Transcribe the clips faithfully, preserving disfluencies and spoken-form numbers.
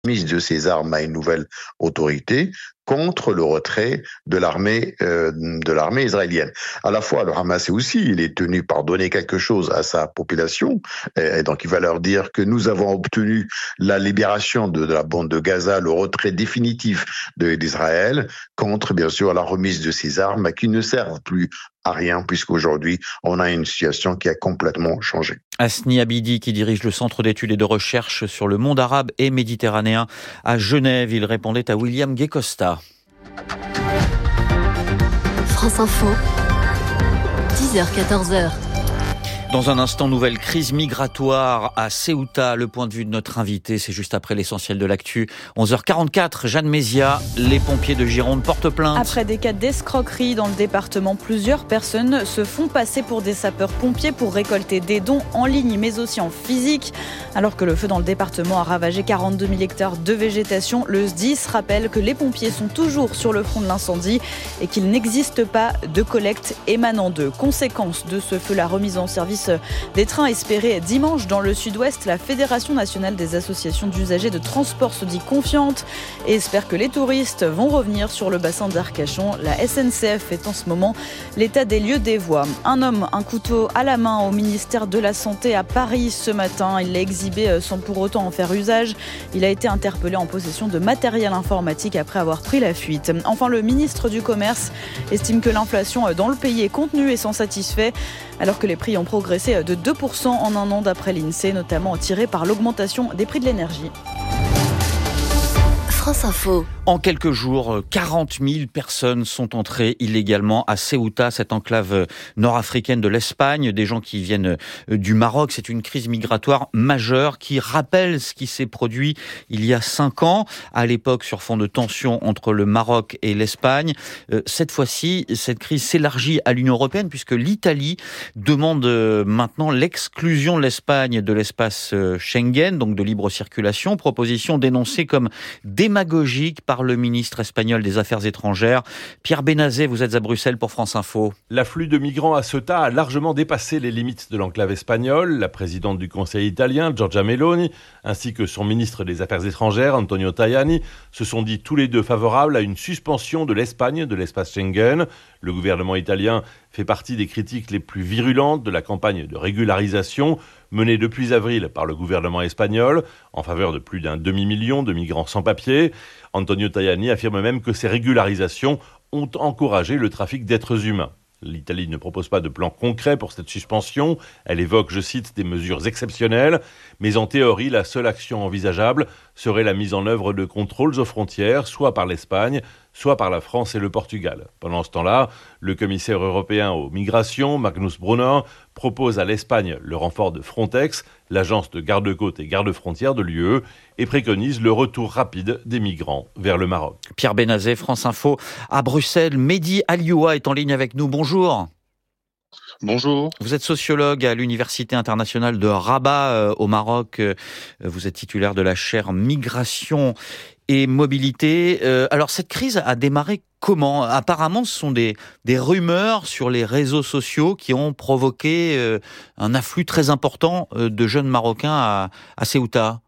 mise de ces armes à une nouvelle autorité contre le retrait de l'armée euh, de l'armée israélienne. À la fois, le Hamas aussi, il est tenu par donner quelque chose à sa population, et, et donc il va leur dire que nous avons obtenu la libération de, de la bande de Gaza, le retrait définitif de, d'Israël, contre bien sûr la remise de ces armes qui ne servent plus à rien, puisqu'aujourd'hui, on a une situation qui a complètement changé. Hasni Abidi, qui dirige le Centre d'études et de recherche sur le monde arabe et méditerranéen à Genève. Il répondait à William Guecosta. France Info, dix heures quatorze heures. Dans un instant, nouvelle crise migratoire à Ceuta. Le point de vue de notre invité, c'est juste après l'essentiel de l'actu. onze heures quarante-quatre, Jeanne Mézia, les pompiers de Gironde portent plainte. Après des cas d'escroquerie dans le département, plusieurs personnes se font passer pour des sapeurs-pompiers pour récolter des dons en ligne, mais aussi en physique. Alors que le feu dans le département a ravagé quarante-deux mille hectares de végétation, le S D I S rappelle que les pompiers sont toujours sur le front de l'incendie et qu'il n'existe pas de collecte émanant d'eux. Conséquence de ce feu, la remise en service des trains espérés dimanche dans le sud-ouest. La Fédération nationale des associations d'usagers de transport se dit confiante et espère que les touristes vont revenir sur le bassin d'Arcachon. La S N C F fait en ce moment l'état des lieux des voies. Un homme, un couteau à la main au ministère de la Santé à Paris ce matin. Il l'a exhibé sans pour autant en faire usage. Il a été interpellé en possession de matériel informatique après avoir pris la fuite. Enfin, le ministre du Commerce estime que l'inflation dans le pays est contenue et s'en satisfait, alors que les prix ont progressé de deux pour cent en un an d'après l'INSEE, notamment tiré par l'augmentation des prix de l'énergie. France Info. En quelques jours, quarante mille personnes sont entrées illégalement à Ceuta, cette enclave nord-africaine de l'Espagne. Des gens qui viennent du Maroc. C'est une crise migratoire majeure qui rappelle ce qui s'est produit il y a cinq ans, à l'époque sur fond de tension entre le Maroc et l'Espagne. Cette fois-ci, cette crise s'élargit à l'Union européenne puisque l'Italie demande maintenant l'exclusion de l'Espagne de l'espace Schengen, donc de libre circulation. Proposition dénoncée comme démagogique par le ministre espagnol des Affaires étrangères. Pierre Benazet, vous êtes à Bruxelles pour France Info. L'afflux de migrants à Ceuta a largement dépassé les limites de l'enclave espagnole. La présidente du Conseil italien, Giorgia Meloni, ainsi que son ministre des Affaires étrangères, Antonio Tajani, se sont dit tous les deux favorables à une suspension de l'Espagne de l'espace Schengen. Le gouvernement italien fait partie des critiques les plus virulentes de la campagne de régularisation menée depuis avril par le gouvernement espagnol en faveur de plus d'un demi-million de migrants sans papier. Antonio Tajani affirme même que ces régularisations ont encouragé le trafic d'êtres humains. L'Italie ne propose pas de plan concret pour cette suspension. Elle évoque, je cite, des mesures exceptionnelles. Mais en théorie, la seule action envisageable serait la mise en œuvre de contrôles aux frontières, soit par l'Espagne, soit par la France et le Portugal. Pendant ce temps-là, le commissaire européen aux migrations, Magnus Brunner, propose à l'Espagne le renfort de Frontex, l'agence de garde-côtes et garde-frontières de l'U E, et préconise le retour rapide des migrants vers le Maroc. Pierre Benazet, France Info, à Bruxelles. Mehdi Alioua est en ligne avec nous. Bonjour. Bonjour. Vous êtes sociologue à l'Université internationale de Rabat euh, au Maroc. Euh, vous êtes titulaire de la chaire Migration et Mobilité. Euh, alors cette crise a démarré comment ? Apparemment, ce sont des, des rumeurs sur les réseaux sociaux qui ont provoqué euh, un afflux très important euh, de jeunes Marocains à, à Ceuta.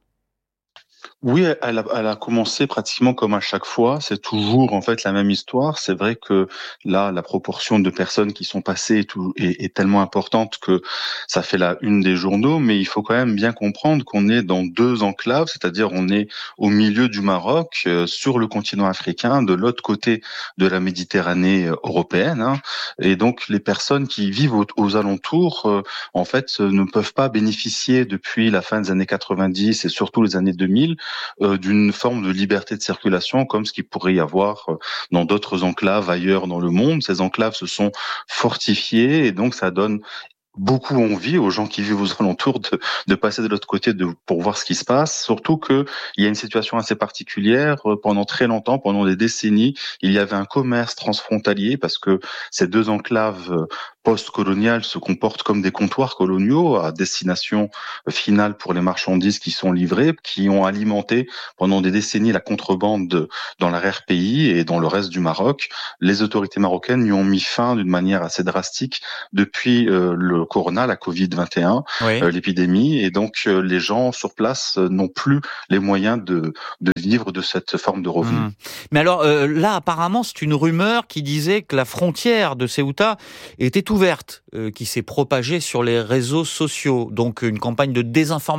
Oui, elle a, elle a commencé pratiquement comme à chaque fois. C'est toujours en fait la même histoire. C'est vrai que là, la proportion de personnes qui sont passées est, tout, est, est tellement importante que ça fait la une des journaux. Mais il faut quand même bien comprendre qu'on est dans deux enclaves, c'est-à-dire on est au milieu du Maroc, euh, sur le continent africain, de l'autre côté de la Méditerranée européenne. Hein. Et donc les personnes qui vivent aux, aux alentours, euh, en fait, ne peuvent pas bénéficier depuis la fin des années quatre-vingt-dix et surtout les années deux mille. Euh, d'une forme de liberté de circulation comme ce qu'il pourrait y avoir euh, dans d'autres enclaves ailleurs dans le monde. Ces enclaves se sont fortifiées et donc ça donne beaucoup envie aux gens qui vivent aux alentours de, de passer de l'autre côté de, pour voir ce qui se passe. Surtout que il y a une situation assez particulière. Pendant très longtemps, pendant des décennies, il y avait un commerce transfrontalier parce que ces deux enclaves post-coloniales se comportent comme des comptoirs coloniaux à destination finale pour les marchandises qui sont livrées, qui ont alimenté pendant des décennies la contrebande de, dans l'arrière-pays et dans le reste du Maroc. Les autorités marocaines y ont mis fin d'une manière assez drastique depuis euh, le le corona, la covid vingt et un, oui. euh, l'épidémie, et donc euh, les gens sur place euh, n'ont plus les moyens de, de vivre de cette forme de revenu. Mmh. Mais alors euh, là, apparemment, c'est une rumeur qui disait que la frontière de Ceuta était ouverte, euh, qui s'est propagée sur les réseaux sociaux, donc une campagne de désinformation ?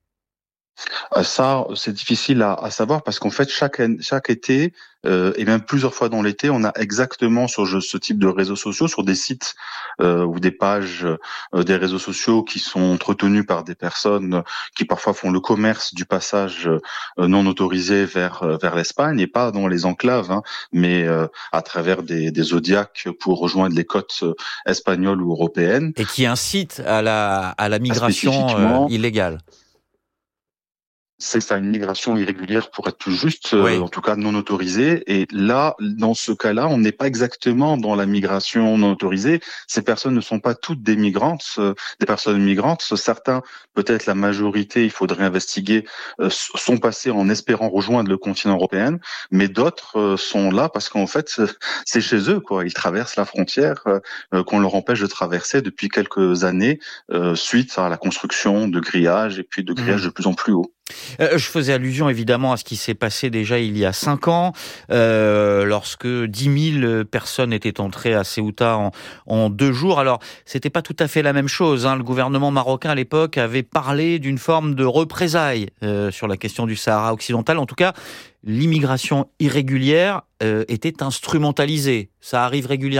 Ça, c'est difficile à, à savoir parce qu'en fait, chaque, chaque été, euh, et même plusieurs fois dans l'été, on a exactement sur ce type de réseaux sociaux, sur des sites euh, ou des pages euh, des réseaux sociaux qui sont entretenus par des personnes qui parfois font le commerce du passage euh, non autorisé vers euh, vers l'Espagne, et pas dans les enclaves, hein, mais euh, à travers des, des zodiacs pour rejoindre les côtes espagnoles ou européennes. Et qui incitent à la, à la migration euh, illégale. C'est ça, une migration irrégulière pour être plus juste, oui. euh, en tout cas non autorisée. Et là, dans ce cas-là, on n'est pas exactement dans la migration non autorisée. Ces personnes ne sont pas toutes des migrantes, euh, des personnes migrantes. Certains, peut-être la majorité, il faudrait investiguer, euh, sont passés en espérant rejoindre le continent européen, mais d'autres euh, sont là parce qu'en fait, c'est chez eux, quoi. Ils traversent la frontière euh, qu'on leur empêche de traverser depuis quelques années, euh, suite à la construction de grillages et puis de grillages mmh. de plus en plus hauts. Euh, je faisais allusion évidemment à ce qui s'est passé déjà il y a cinq ans, euh, lorsque dix mille personnes étaient entrées à Ceuta en, en deux jours. Alors, c'était pas tout à fait la même chose, hein. Le gouvernement marocain à l'époque avait parlé d'une forme de représailles euh, sur la question du Sahara occidental. En tout cas, l'immigration irrégulière euh, était instrumentalisée. Ça arrive régulièrement ?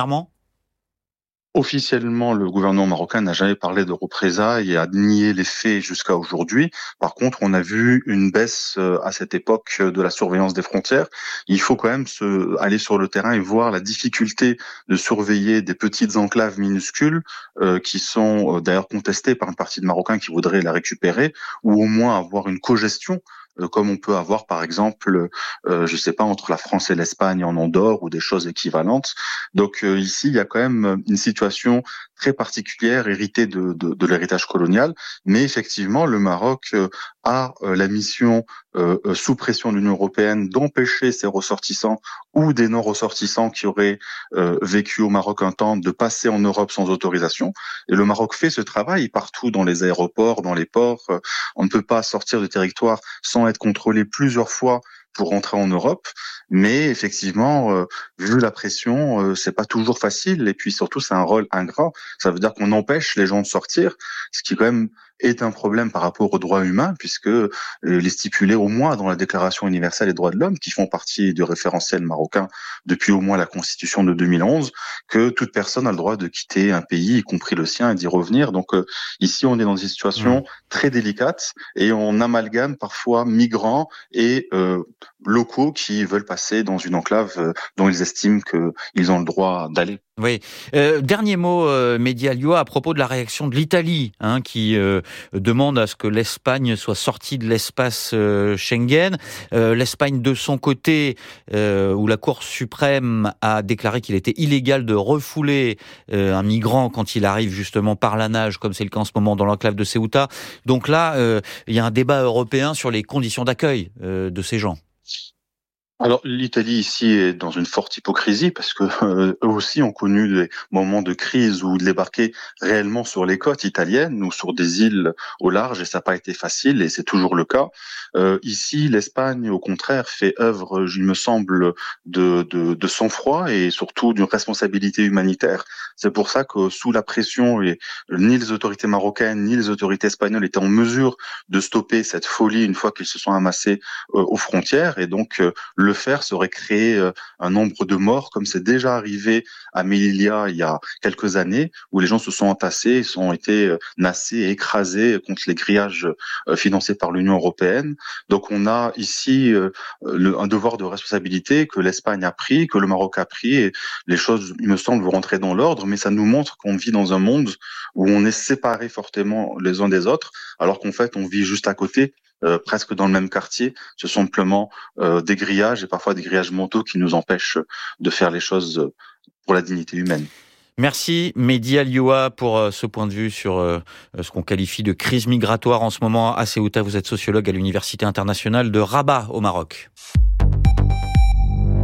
Officiellement, le gouvernement marocain n'a jamais parlé de représailles et a nié les faits jusqu'à aujourd'hui. Par contre, on a vu une baisse à cette époque de la surveillance des frontières. Il faut quand même se, aller sur le terrain et voir la difficulté de surveiller des petites enclaves minuscules euh, qui sont euh, d'ailleurs contestées par une partie de Marocains qui voudraient la récupérer, ou au moins avoir une cogestion, comme on peut avoir par exemple, euh, je sais pas, entre la France et l'Espagne en Andorre ou des choses équivalentes. Donc euh, ici, il y a quand même une situation très particulière héritée de, de, de l'héritage colonial, mais effectivement, le Maroc euh, a euh, la mission, euh, euh, sous pression de l'Union européenne, d'empêcher ses ressortissants ou des non-ressortissants qui auraient euh, vécu au Maroc un temps de passer en Europe sans autorisation. Et le Maroc fait ce travail partout dans les aéroports, dans les ports. Euh, on ne peut pas sortir du territoire sans être contrôlé plusieurs fois pour rentrer en Europe, mais effectivement, euh, vu la pression, euh, c'est pas toujours facile, et puis surtout c'est un rôle ingrat. Ça veut dire qu'on empêche les gens de sortir, ce qui quand même est un problème par rapport aux droits humains, puisque euh, les stipulés au moins dans la Déclaration universelle des droits de l'homme, qui font partie du référentiel marocain depuis au moins la Constitution de deux mille onze, que toute personne a le droit de quitter un pays, y compris le sien, et d'y revenir. Donc euh, ici, on est dans une situation mmh. très délicate, et on amalgame parfois migrants et euh, locaux qui veulent passer dans une enclave euh, dont ils estiment qu'ils ont le droit d'aller. Oui. Euh, dernier mot, euh, Mehdi Alioua, à propos de la réaction de l'Italie, hein, qui euh, demande à ce que l'Espagne soit sortie de l'espace euh, Schengen. Euh, L'Espagne, de son côté, euh, où la Cour suprême a déclaré qu'il était illégal de refouler euh, un migrant quand il arrive justement par la nage, comme c'est le cas en ce moment dans l'enclave de Ceuta. Donc là, euh, il y a un débat européen sur les conditions d'accueil euh, de ces gens. Alors l'Italie ici est dans une forte hypocrisie parce que euh, eux aussi ont connu des moments de crise où ils débarquaient réellement sur les côtes italiennes ou sur des îles au large, et ça n'a pas été facile, et c'est toujours le cas. Euh, ici, l'Espagne, au contraire, fait œuvre, il me semble, de, de, de sang-froid et surtout d'une responsabilité humanitaire. C'est pour ça que sous la pression, et ni les autorités marocaines ni les autorités espagnoles étaient en mesure de stopper cette folie une fois qu'ils se sont amassés euh, aux frontières, et donc euh, le faire serait créer euh, un nombre de morts, comme c'est déjà arrivé à Melilla il y a quelques années, où les gens se sont entassés, ont été euh, nassés et écrasés contre les grillages euh, financés par l'Union européenne. Donc on a ici euh, le, un devoir de responsabilité que l'Espagne a pris, que le Maroc a pris, et les choses, il me semble, vont rentrer dans l'ordre, mais ça nous montre qu'on vit dans un monde où on est séparés fortement les uns des autres, alors qu'en fait on vit juste à côté, euh, presque dans le même quartier. Ce sont simplement euh, des grillages, et parfois des grillages mentaux, qui nous empêchent de faire les choses pour la dignité humaine. Merci Mehdi Alioua pour euh, ce point de vue sur euh, ce qu'on qualifie de crise migratoire en ce moment à Ceuta. Vous êtes sociologue à l'Université internationale de Rabat au Maroc.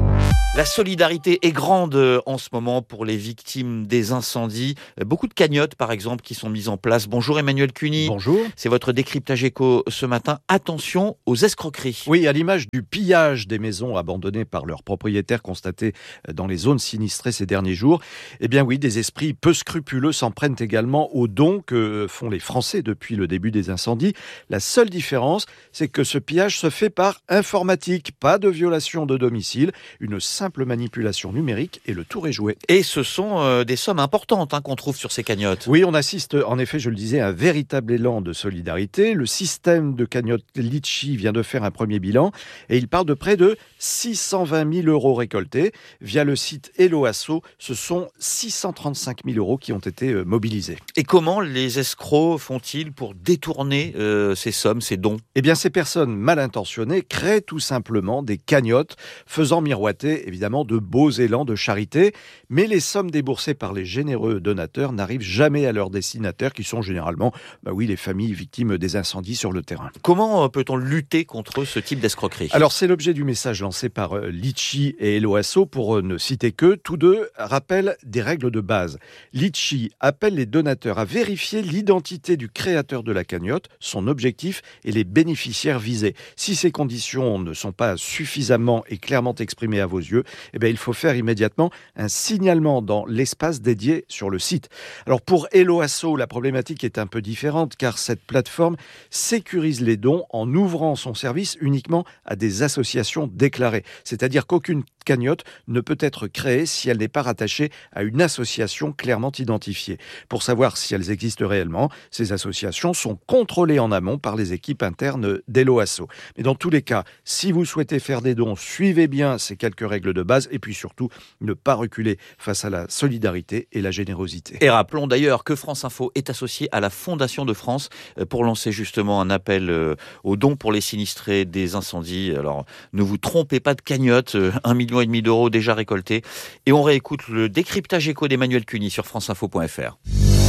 La solidarité est grande en ce moment pour les victimes des incendies. Beaucoup de cagnottes, par exemple, qui sont mises en place. Bonjour Emmanuel Cuny. Bonjour. C'est votre décryptage éco ce matin. Attention aux escroqueries. Oui, à l'image du pillage des maisons abandonnées par leurs propriétaires constatés dans les zones sinistrées ces derniers jours, eh bien oui, des esprits peu scrupuleux s'en prennent également aux dons que font les Français depuis le début des incendies. La seule différence, c'est que ce pillage se fait par informatique. Pas de violation de domicile, une simple manipulation numérique et le tour est joué. Et ce sont euh, des sommes importantes hein, qu'on trouve sur ces cagnottes. Oui, on assiste en effet, je le disais, à un véritable élan de solidarité. Le système de cagnotte Litchi vient de faire un premier bilan et il parle de près de six cent vingt mille euros récoltés. Via le site Helloasso, ce sont six cent trente-cinq mille euros qui ont été mobilisés. Et comment les escrocs font-ils pour détourner euh, ces sommes, ces dons ? Eh bien, ces personnes mal intentionnées créent tout simplement des cagnottes, faisant miroiter évidemment de beaux élans de charité. Mais les sommes déboursées par les généreux donateurs n'arrivent jamais à leurs destinataires, qui sont généralement, bah oui, les familles victimes des incendies sur le terrain. Comment peut-on lutter contre ce type d'escroquerie ? Alors, c'est l'objet du message lancé par Litchi et Helloasso, pour ne citer que, tous deux rappellent des règles de base. Litchi appelle les donateurs à vérifier l'identité du créateur de la cagnotte, son objectif et les bénéficiaires visés. Si ces conditions ne sont pas suffisamment et clairement exprimées à vos yeux, eh bien, il faut faire immédiatement un signalement dans l'espace dédié sur le site. Alors, pour Helloasso, la problématique est un peu différente, car cette plateforme sécurise les dons en ouvrant son service uniquement à des associations déclarées. C'est-à-dire qu'aucune cagnotte ne peut être créée si elle n'est pas rattachée à une association clairement identifiée. Pour savoir si elles existent réellement, ces associations sont contrôlées en amont par les équipes internes d'Helloasso. Mais dans tous les cas, si vous souhaitez faire des dons, suivez bien ces quelques règles de base et puis surtout, ne pas reculer face à la solidarité et la générosité. Et rappelons d'ailleurs que France Info est associée à la Fondation de France pour lancer justement un appel aux dons pour les sinistrés des incendies. Alors, ne vous trompez pas de cagnotte, un million et demi d'euros déjà récoltés. Et on réécoute le décryptage éco d'Emmanuel Cuny sur franceinfo point f r.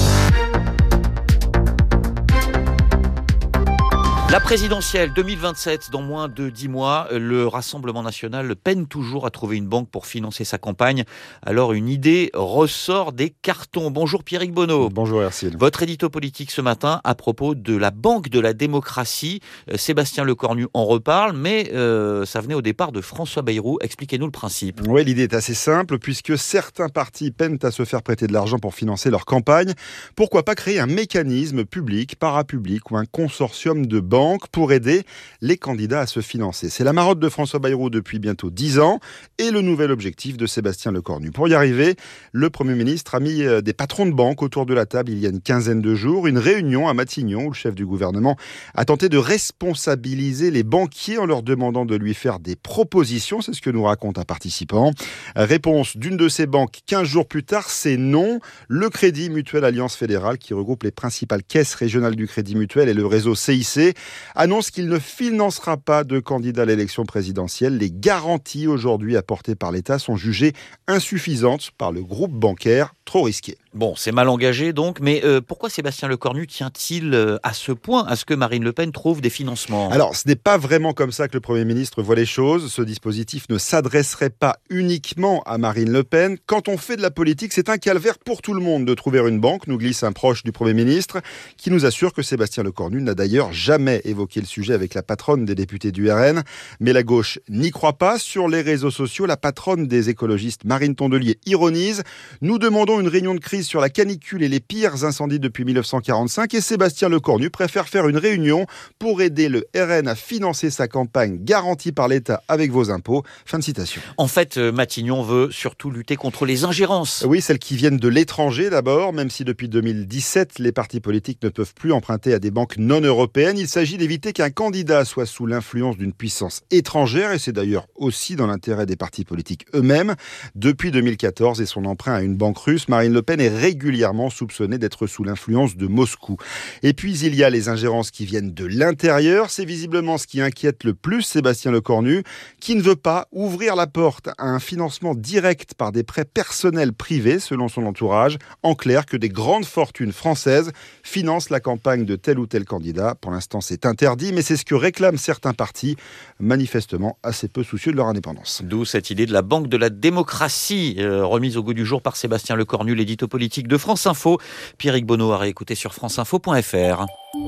La présidentielle deux mille vingt-sept, dans moins de dix mois, le Rassemblement national peine toujours à trouver une banque pour financer sa campagne. Alors une idée ressort des cartons. Bonjour Pierrick Bonneau. Bonjour Hercile. Votre édito politique ce matin à propos de la Banque de la démocratie. Sébastien Lecornu en reparle, mais euh, ça venait au départ de François Bayrou. Expliquez-nous le principe. Oui, l'idée est assez simple, puisque certains partis peinent à se faire prêter de l'argent pour financer leur campagne. Pourquoi pas créer un mécanisme public, parapublic ou un consortium de banques pour aider les candidats à se financer. C'est la marotte de François Bayrou depuis bientôt dix ans et le nouvel objectif de Sébastien Lecornu. Pour y arriver, le Premier ministre a mis des patrons de banque autour de la table il y a une quinzaine de jours. Une réunion à Matignon où le chef du gouvernement a tenté de responsabiliser les banquiers en leur demandant de lui faire des propositions. C'est ce que nous raconte un participant. Réponse d'une de ces banques quinze jours plus tard, c'est non. Le Crédit Mutuel Alliance Fédérale, qui regroupe les principales caisses régionales du Crédit Mutuel et le réseau C I C, annonce qu'il ne financera pas de candidat à l'élection présidentielle. Les garanties aujourd'hui apportées par l'État sont jugées insuffisantes par le groupe bancaire, trop risqué. Bon, c'est mal engagé donc, mais euh, pourquoi Sébastien Lecornu tient-il euh, à ce point à ce que Marine Le Pen trouve des financements ? Alors, ce n'est pas vraiment comme ça que le Premier ministre voit les choses. Ce dispositif ne s'adresserait pas uniquement à Marine Le Pen. Quand on fait de la politique, c'est un calvaire pour tout le monde de trouver une banque, nous glisse un proche du Premier ministre, qui nous assure que Sébastien Lecornu n'a d'ailleurs jamais évoqué le sujet avec la patronne des députés du R N. Mais la gauche n'y croit pas. Sur les réseaux sociaux, la patronne des écologistes, Marine Tondelier, ironise. Nous demandons une réunion de crise sur la canicule et les pires incendies depuis mille neuf cent quarante-cinq et Sébastien Lecornu préfère faire une réunion pour aider le R N à financer sa campagne garantie par l'État avec vos impôts. Fin de citation. En fait, Matignon veut surtout lutter contre les ingérences. Oui, celles qui viennent de l'étranger d'abord, même si depuis deux mille dix-sept, les partis politiques ne peuvent plus emprunter à des banques non européennes. Il s'agit d'éviter qu'un candidat soit sous l'influence d'une puissance étrangère et c'est d'ailleurs aussi dans l'intérêt des partis politiques eux-mêmes. Depuis deux mille quatorze et son emprunt à une banque russe, Marine Le Pen est régulièrement soupçonnée d'être sous l'influence de Moscou. Et puis il y a les ingérences qui viennent de l'intérieur. C'est visiblement ce qui inquiète le plus Sébastien Lecornu, qui ne veut pas ouvrir la porte à un financement direct par des prêts personnels privés, selon son entourage. En clair, que des grandes fortunes françaises financent la campagne de tel ou tel candidat. Pour l'instant, c'est est interdit, mais c'est ce que réclament certains partis, manifestement assez peu soucieux de leur indépendance. D'où cette idée de la Banque de la démocratie, euh, remise au goût du jour par Sébastien Lecornu, l'édito politique de France Info. Pierrick Bonneau à réécouter sur franceinfo point fr.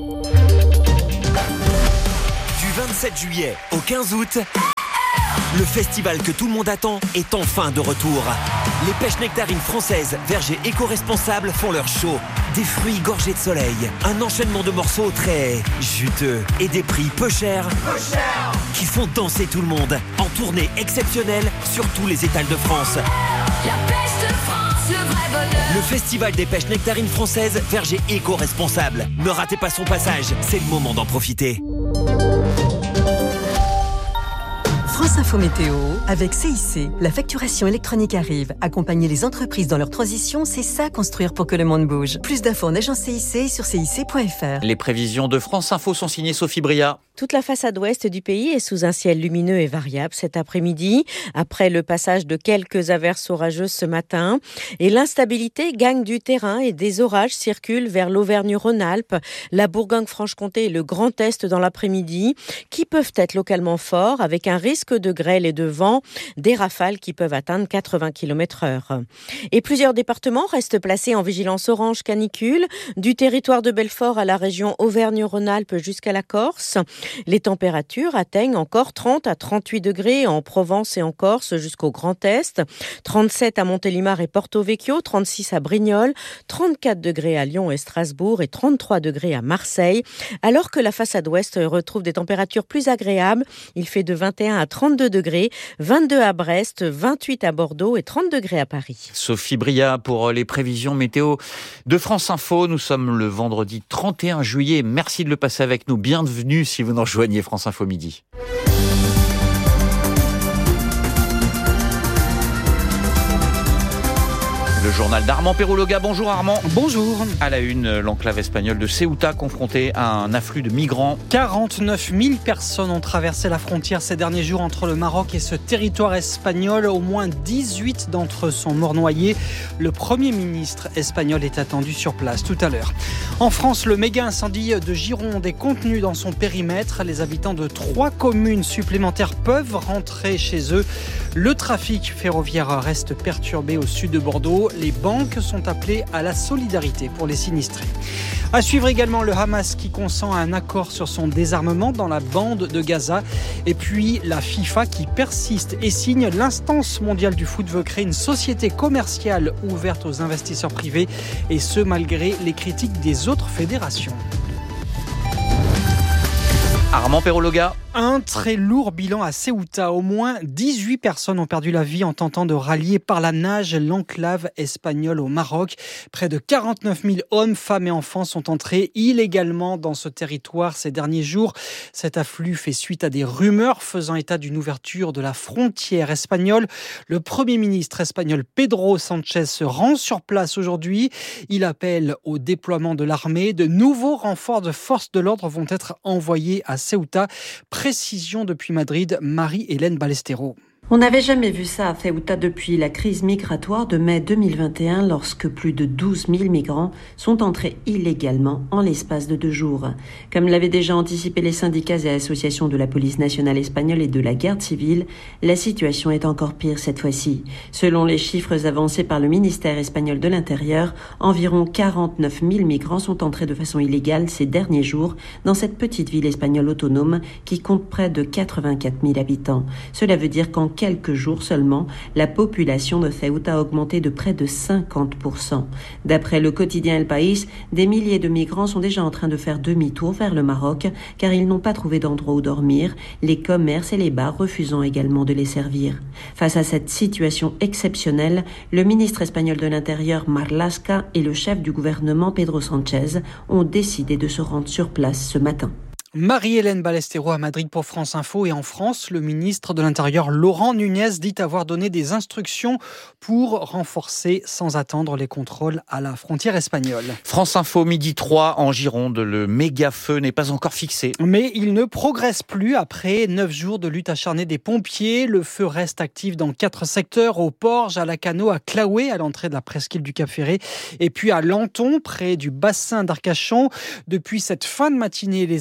Du vingt-sept juillet au quinze août, le festival que tout le monde attend est enfin de retour. Les pêches nectarines françaises, vergers éco-responsables font leur show. Des fruits gorgés de soleil, un enchaînement de morceaux très juteux et des prix peu chers, peu chers qui font danser tout le monde. En tournée exceptionnelle sur tous les étals de France. La pêche de France, le vrai bonheur. Le festival des pêches nectarines françaises, vergers éco-responsables. Ne ratez pas son passage, c'est le moment d'en profiter. France Info Météo, avec C I C. La facturation électronique arrive. Accompagner les entreprises dans leur transition, c'est ça construire pour que le monde bouge. Plus d'infos en agence C I C sur C I C point F R. Les prévisions de France Info sont signées Sophie Bria. Toute la façade ouest du pays est sous un ciel lumineux et variable cet après-midi, après le passage de quelques averses orageuses ce matin. Et l'instabilité gagne du terrain et des orages circulent vers l'Auvergne-Rhône-Alpes, la Bourgogne-Franche-Comté et le Grand Est dans l'après-midi, qui peuvent être localement forts avec un risque de grêle et de vent, des rafales qui peuvent atteindre quatre-vingts kilomètres heure. Et plusieurs départements restent placés en vigilance orange canicule, du territoire de Belfort à la région Auvergne-Rhône-Alpes jusqu'à la Corse. Les températures atteignent encore trente à trente-huit degrés en Provence et en Corse jusqu'au Grand Est, trente-sept à Montélimar et Porto Vecchio, trente-six à Brignoles, trente-quatre degrés à Lyon et Strasbourg et trente-trois degrés à Marseille. Alors que la façade ouest retrouve des températures plus agréables, il fait de vingt et un à trente-deux degrés, vingt-deux à Brest, vingt-huit à Bordeaux et trente degrés à Paris. Sophie Bria pour les prévisions météo de France Info. Nous sommes le vendredi trente et un juillet. Merci de le passer avec nous. Bienvenue si vous nous rejoignez, France Info Midi. Le journal d'Armand Perrouloga. Bonjour Armand. Bonjour. À la une, l'enclave espagnole de Ceuta confrontée à un afflux de migrants. quarante-neuf mille personnes ont traversé la frontière ces derniers jours entre le Maroc et ce territoire espagnol. Au moins dix-huit d'entre eux sont morts noyés. Le Premier ministre espagnol est attendu sur place tout à l'heure. En France, le méga incendie de Gironde est contenu dans son périmètre. Les habitants de trois communes supplémentaires peuvent rentrer chez eux. Le trafic ferroviaire reste perturbé au sud de Bordeaux. Les banques sont appelées à la solidarité pour les sinistrés. À suivre également le Hamas qui consent à un accord sur son désarmement dans la bande de Gaza. Et puis la FIFA qui persiste et signe. L'instance mondiale du foot veut créer une société commerciale ouverte aux investisseurs privés. Et ce, malgré les critiques des autres fédérations. Armand Perrouloga. Un très lourd bilan à Ceuta. Au moins dix-huit personnes ont perdu la vie en tentant de rallier par la nage l'enclave espagnole au Maroc. Près de quarante-neuf mille hommes, femmes et enfants sont entrés illégalement dans ce territoire ces derniers jours. Cet afflux fait suite à des rumeurs faisant état d'une ouverture de la frontière espagnole. Le Premier ministre espagnol Pedro Sánchez se rend sur place aujourd'hui. Il appelle au déploiement de l'armée. De nouveaux renforts de forces de l'ordre vont être envoyés à Ceuta. Précision depuis Madrid, Marie-Hélène Ballesteros. On n'avait jamais vu ça à Ceuta depuis la crise migratoire de mai deux mille vingt et un, lorsque plus de douze mille migrants sont entrés illégalement en l'espace de deux jours. Comme l'avaient déjà anticipé les syndicats et associations de la police nationale espagnole et de la garde civile, la situation est encore pire cette fois-ci. Selon les chiffres avancés par le ministère espagnol de l'Intérieur, environ quarante-neuf mille migrants sont entrés de façon illégale ces derniers jours dans cette petite ville espagnole autonome qui compte près de quatre-vingt-quatre mille habitants. Cela veut dire qu'en quelques jours seulement, la population de Ceuta a augmenté de près de cinquante pour cent. D'après le quotidien El País, des milliers de migrants sont déjà en train de faire demi-tour vers le Maroc car ils n'ont pas trouvé d'endroit où dormir, les commerces et les bars refusant également de les servir. Face à cette situation exceptionnelle, le ministre espagnol de l'Intérieur Marlaska et le chef du gouvernement Pedro Sánchez ont décidé de se rendre sur place ce matin. Marie-Hélène Ballesteros à Madrid pour France Info. Et en France, le ministre de l'Intérieur Laurent Nunez dit avoir donné des instructions pour renforcer sans attendre les contrôles à la frontière espagnole. France Info, midi trois en Gironde. Le méga feu n'est pas encore fixé. Mais il ne progresse plus après neuf jours de lutte acharnée des pompiers. Le feu reste actif dans quatre secteurs, au Porge, à Lacano, à Claoué, à l'entrée de la presqu'île du Cap-Ferré, et puis à Lanton, près du bassin d'Arcachon. Depuis cette fin de matinée, les habitants de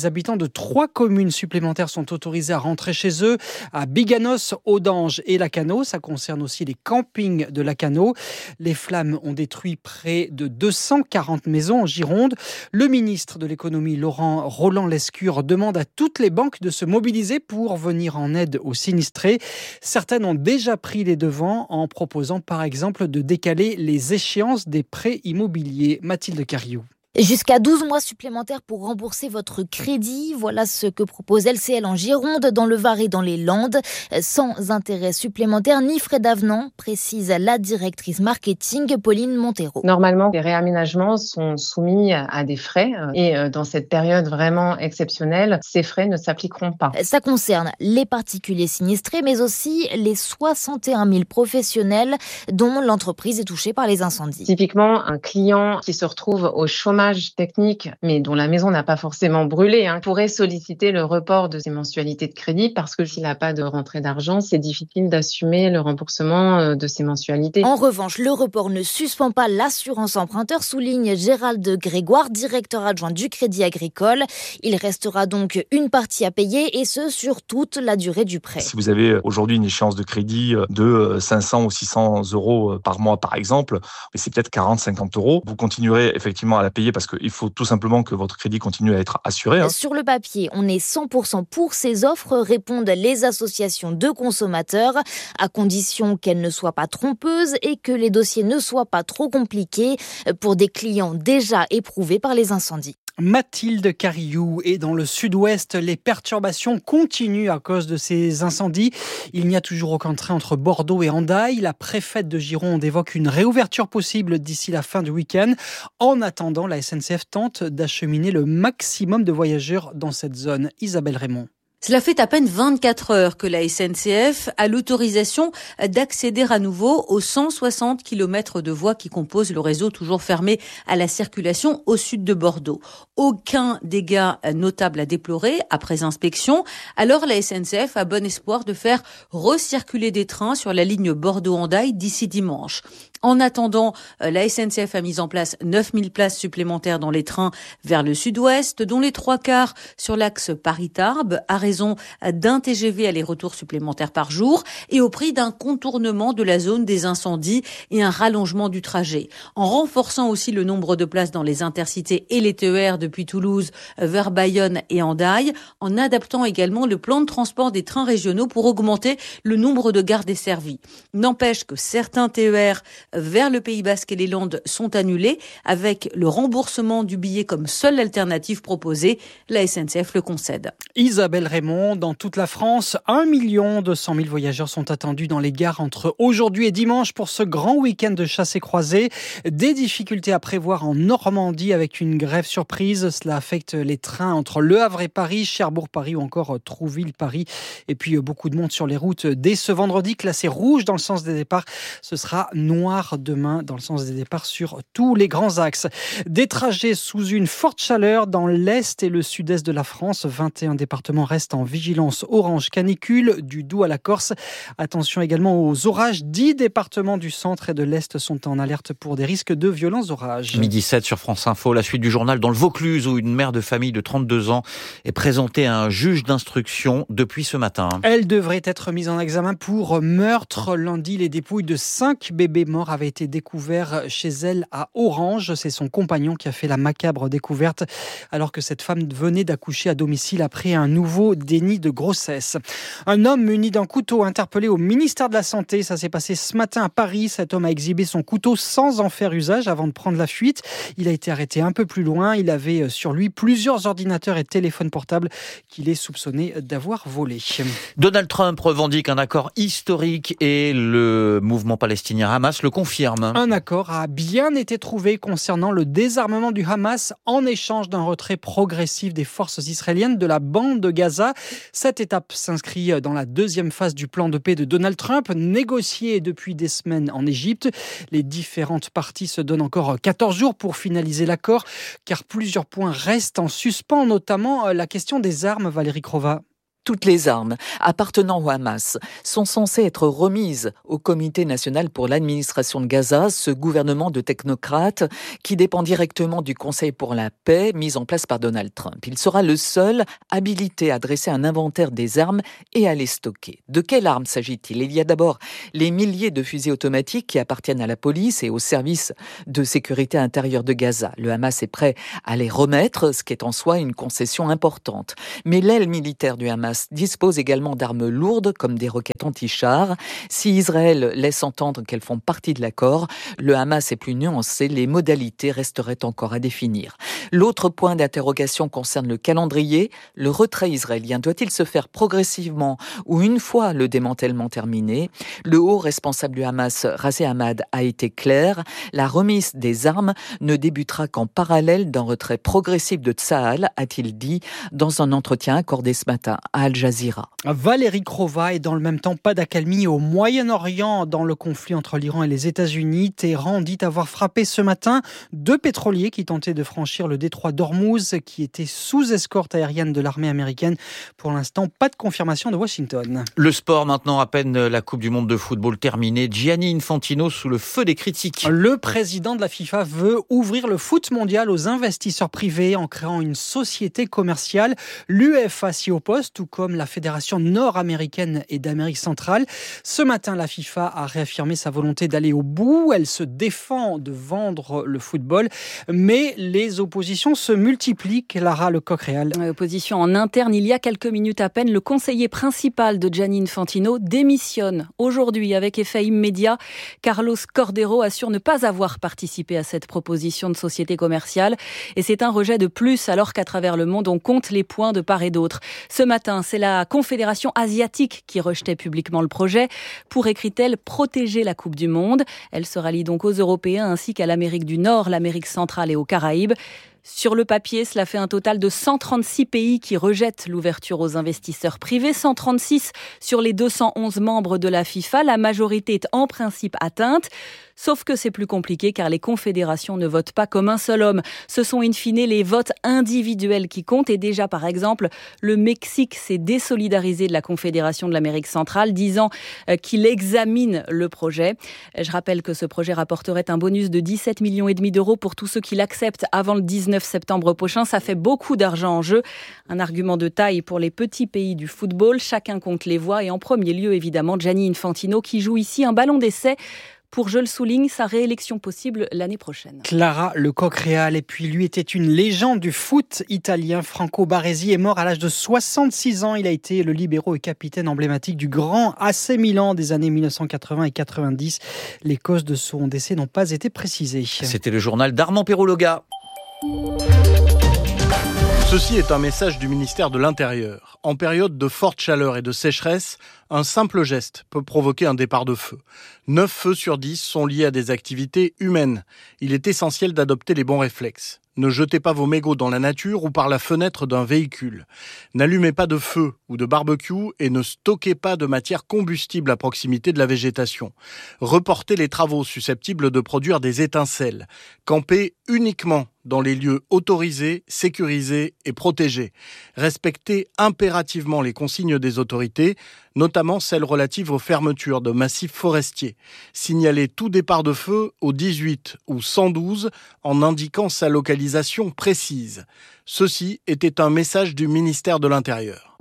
de trois communes supplémentaires sont autorisées à rentrer chez eux, à Biganos, Audange et Lacanau. Ça concerne aussi les campings de Lacanau. Les flammes ont détruit près de deux cent quarante maisons en Gironde. Le ministre de l'économie, Laurent Roland-Lescure, demande à toutes les banques de se mobiliser pour venir en aide aux sinistrés. Certaines ont déjà pris les devants en proposant par exemple de décaler les échéances des prêts immobiliers. Mathilde Cariou. Jusqu'à douze mois supplémentaires pour rembourser votre crédit. Voilà ce que propose L C L en Gironde, dans le Var et dans les Landes. Sans intérêt supplémentaire ni frais d'avenant, précise la directrice marketing Pauline Montero. Normalement, les réaménagements sont soumis à des frais et dans cette période vraiment exceptionnelle, ces frais ne s'appliqueront pas. Ça concerne les particuliers sinistrés, mais aussi les soixante et un mille professionnels dont l'entreprise est touchée par les incendies. Typiquement, un client qui se retrouve au chômage technique, mais dont la maison n'a pas forcément brûlé, hein, pourrait solliciter le report de ses mensualités de crédit parce que s'il n'a pas de rentrée d'argent, c'est difficile d'assumer le remboursement de ses mensualités. En revanche, le report ne suspend pas l'assurance emprunteur, souligne Gérald Grégoire, directeur adjoint du Crédit Agricole. Il restera donc une partie à payer et ce sur toute la durée du prêt. Si vous avez aujourd'hui une échéance de crédit de cinq cents ou six cents euros par mois par exemple, mais c'est peut-être quarante à cinquante euros, vous continuerez effectivement à la payer parce qu'il faut tout simplement que votre crédit continue à être assuré. Hein. Sur le papier, on est cent pour cent pour ces offres, répondent les associations de consommateurs, à condition qu'elles ne soient pas trompeuses et que les dossiers ne soient pas trop compliqués pour des clients déjà éprouvés par les incendies. Mathilde Cariou. Et dans le sud-ouest, les perturbations continuent à cause de ces incendies. Il n'y a toujours aucun train entre Bordeaux et Hendaye. La préfète de Gironde évoque une réouverture possible d'ici la fin du week-end. En attendant, la S N C F tente d'acheminer le maximum de voyageurs dans cette zone. Isabelle Raymond. Cela fait à peine vingt-quatre heures que la S N C F a l'autorisation d'accéder à nouveau aux cent soixante kilomètres de voies qui composent le réseau toujours fermé à la circulation au sud de Bordeaux. Aucun dégât notable à déplorer après inspection. Alors la S N C F a bon espoir de faire recirculer des trains sur la ligne Bordeaux-Hendaye d'ici dimanche. En attendant, la S N C F a mis en place neuf mille places supplémentaires dans les trains vers le sud-ouest, dont les trois quarts sur l'axe Paris-Tarbes, à raison d'un T G V aller-retour supplémentaire par jour et au prix d'un contournement de la zone des incendies et un rallongement du trajet. En renforçant aussi le nombre de places dans les intercités et les T E R depuis Toulouse vers Bayonne et Hendaye, en adaptant également le plan de transport des trains régionaux pour augmenter le nombre de gares desservies. N'empêche que certains T E R vers le Pays Basque et les Landes sont annulés avec le remboursement du billet comme seule alternative proposée. La S N C F le concède. Isabelle Raymond, dans toute la France, un million deux cent mille voyageurs sont attendus dans les gares entre aujourd'hui et dimanche pour ce grand week-end de chasse et croisée. Des difficultés à prévoir en Normandie avec une grève surprise. Cela affecte les trains entre Le Havre et Paris, Cherbourg-Paris ou encore Trouville-Paris. Et puis beaucoup de monde sur les routes dès ce vendredi, classé rouge dans le sens des départs. Ce sera noir demain dans le sens des départs sur tous les grands axes. Des trajets sous une forte chaleur dans l'est et le sud-est de la France. vingt et un départements restent en vigilance orange canicule, du Doubs à la Corse. Attention également aux orages. dix départements du centre et de l'est sont en alerte pour des risques de violents orages. midi sept sur France Info, la suite du journal dans le Vaucluse où une mère de famille de trente-deux ans est présentée à un juge d'instruction depuis ce matin. Elle devrait être mise en examen pour meurtre. Lundi, les dépouilles de cinq bébés morts avaient été découvertes chez elle à Orange. C'est son compagnon qui a fait la macabre découverte alors que cette femme venait d'accoucher à domicile après un nouveau déni de grossesse. Un homme muni d'un couteau interpellé au ministère de la Santé. Ça s'est passé ce matin à Paris. Cet homme a exhibé son couteau sans en faire usage avant de prendre la fuite. Il a été arrêté un peu plus loin. Il avait sur lui plusieurs ordinateurs et téléphones portables qu'il est soupçonné d'avoir volés. Donald Trump revendique un accord historique et le mouvement palestinien Hamas le confirme. Un accord a bien été trouvé concernant le désarmement du Hamas en échange d'un retrait progressif des forces israéliennes de la bande de Gaza. Cette étape s'inscrit dans la deuxième phase du plan de paix de Donald Trump, négocié depuis des semaines en Égypte. Les différentes parties se donnent encore quatorze jours pour finaliser l'accord, car plusieurs points restent en suspens, notamment la question des armes, Valérie Crova. Toutes les armes appartenant au Hamas sont censées être remises au Comité national pour l'administration de Gaza, ce gouvernement de technocrates qui dépend directement du Conseil pour la paix mis en place par Donald Trump. Il sera le seul habilité à dresser un inventaire des armes et à les stocker. De quelles armes s'agit-il ? Il y a d'abord les milliers de fusils automatiques qui appartiennent à la police et aux services de sécurité intérieure de Gaza. Le Hamas est prêt à les remettre, ce qui est en soi une concession importante. Mais l'aile militaire du Hamas dispose également d'armes lourdes comme des roquettes anti-chars. Si Israël laisse entendre qu'elles font partie de l'accord, le Hamas est plus nuancé, les modalités resteraient encore à définir. L'autre point d'interrogation concerne le calendrier. Le retrait israélien doit-il se faire progressivement ou une fois le démantèlement terminé ? Le haut responsable du Hamas, Razi Ahmad, a été clair. La remise des armes ne débutera qu'en parallèle d'un retrait progressif de Tsahal, a-t-il dit dans un entretien accordé ce matin à Al Jazeera. Valérie Crova, et dans le même temps, pas d'accalmie au Moyen-Orient dans le conflit entre l'Iran et les États-Unis. Téhéran dit avoir frappé ce matin deux pétroliers qui tentaient de franchir le détroit d'Ormuz, qui étaient sous escorte aérienne de l'armée américaine. Pour l'instant, pas de confirmation de Washington. Le sport maintenant, à peine la Coupe du Monde de football terminée. Gianni Infantino sous le feu des critiques. Le président de la FIFA veut ouvrir le foot mondial aux investisseurs privés en créant une société commerciale. L'UEFA s'y oppose, tout comme la Fédération nord-américaine et d'Amérique centrale. Ce matin, la FIFA a réaffirmé sa volonté d'aller au bout. Elle se défend de vendre le football, mais les oppositions se multiplient. Clara Lecoq-Réal. Opposition en interne, il y a quelques minutes à peine, le conseiller principal de Gianni Infantino démissionne aujourd'hui avec effet immédiat. Carlos Cordeiro assure ne pas avoir participé à cette proposition de société commerciale et c'est un rejet de plus alors qu'à travers le monde on compte les points de part et d'autre. Ce matin, c'est la Confédération asiatique qui rejetait publiquement le projet pour, écrit-elle, protéger la Coupe du Monde. Elle se rallie donc aux Européens ainsi qu'à l'Amérique du Nord, l'Amérique centrale et aux Caraïbes. Sur le papier, cela fait un total de cent trente-six pays qui rejettent l'ouverture aux investisseurs privés, cent trente-six sur les deux cent onze membres de la FIFA. La majorité est en principe atteinte. Sauf que c'est plus compliqué car les confédérations ne votent pas comme un seul homme. Ce sont in fine les votes individuels qui comptent. Et déjà, par exemple, le Mexique s'est désolidarisé de la Confédération de l'Amérique centrale, disant qu'il examine le projet. Je rappelle que ce projet rapporterait un bonus de dix-sept millions et demi d'euros pour tous ceux qui l'acceptent avant le dix-neuf septembre prochain. Ça fait beaucoup d'argent en jeu. Un argument de taille pour les petits pays du football. Chacun compte les voix et en premier lieu, évidemment, Gianni Infantino qui joue ici un ballon d'essai pour, je le souligne, sa réélection possible l'année prochaine. Clara Lecoq-Réal, et puis lui était une légende du foot italien. Franco Baresi est mort à l'âge de soixante-six ans. Il a été le libéro et capitaine emblématique du grand A C Milan des années mille neuf cent quatre-vingts et quatre-vingt-dix. Les causes de son décès n'ont pas été précisées. C'était le journal d'Armand Perrologa. Ceci est un message du ministère de l'Intérieur. En période de forte chaleur et de sécheresse, un simple geste peut provoquer un départ de feu. neuf feux sur dix sont liés à des activités humaines. Il est essentiel d'adopter les bons réflexes. Ne jetez pas vos mégots dans la nature ou par la fenêtre d'un véhicule. N'allumez pas de feu ou de barbecue et ne stockez pas de matière combustible à proximité de la végétation. Reportez les travaux susceptibles de produire des étincelles. Campez uniquement dans les lieux autorisés, sécurisés et protégés. Respectez impérativement les consignes des autorités, notamment celles relatives aux fermetures de massifs forestiers. Signalez tout départ de feu au dix-huit ou cent douze en indiquant sa localisation précise. Ceci était un message du ministère de l'Intérieur.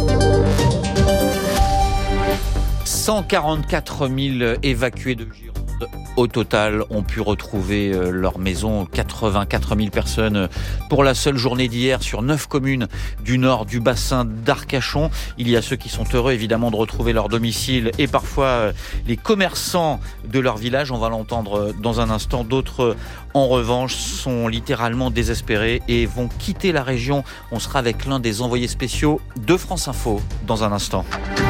cent quarante-quatre mille évacués de Gironde au total ont pu retrouver leur maison. quatre-vingt-quatre mille personnes pour la seule journée d'hier sur neuf communes du nord du bassin d'Arcachon. Il y a ceux qui sont heureux évidemment de retrouver leur domicile et parfois les commerçants de leur village. On va l'entendre dans un instant. D'autres en revanche sont littéralement désespérés et vont quitter la région. On sera avec l'un des envoyés spéciaux de France Info dans un instant.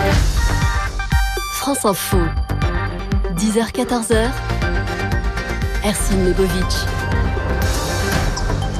France Info, dix heures quatorze heures, Ercine Lebovic.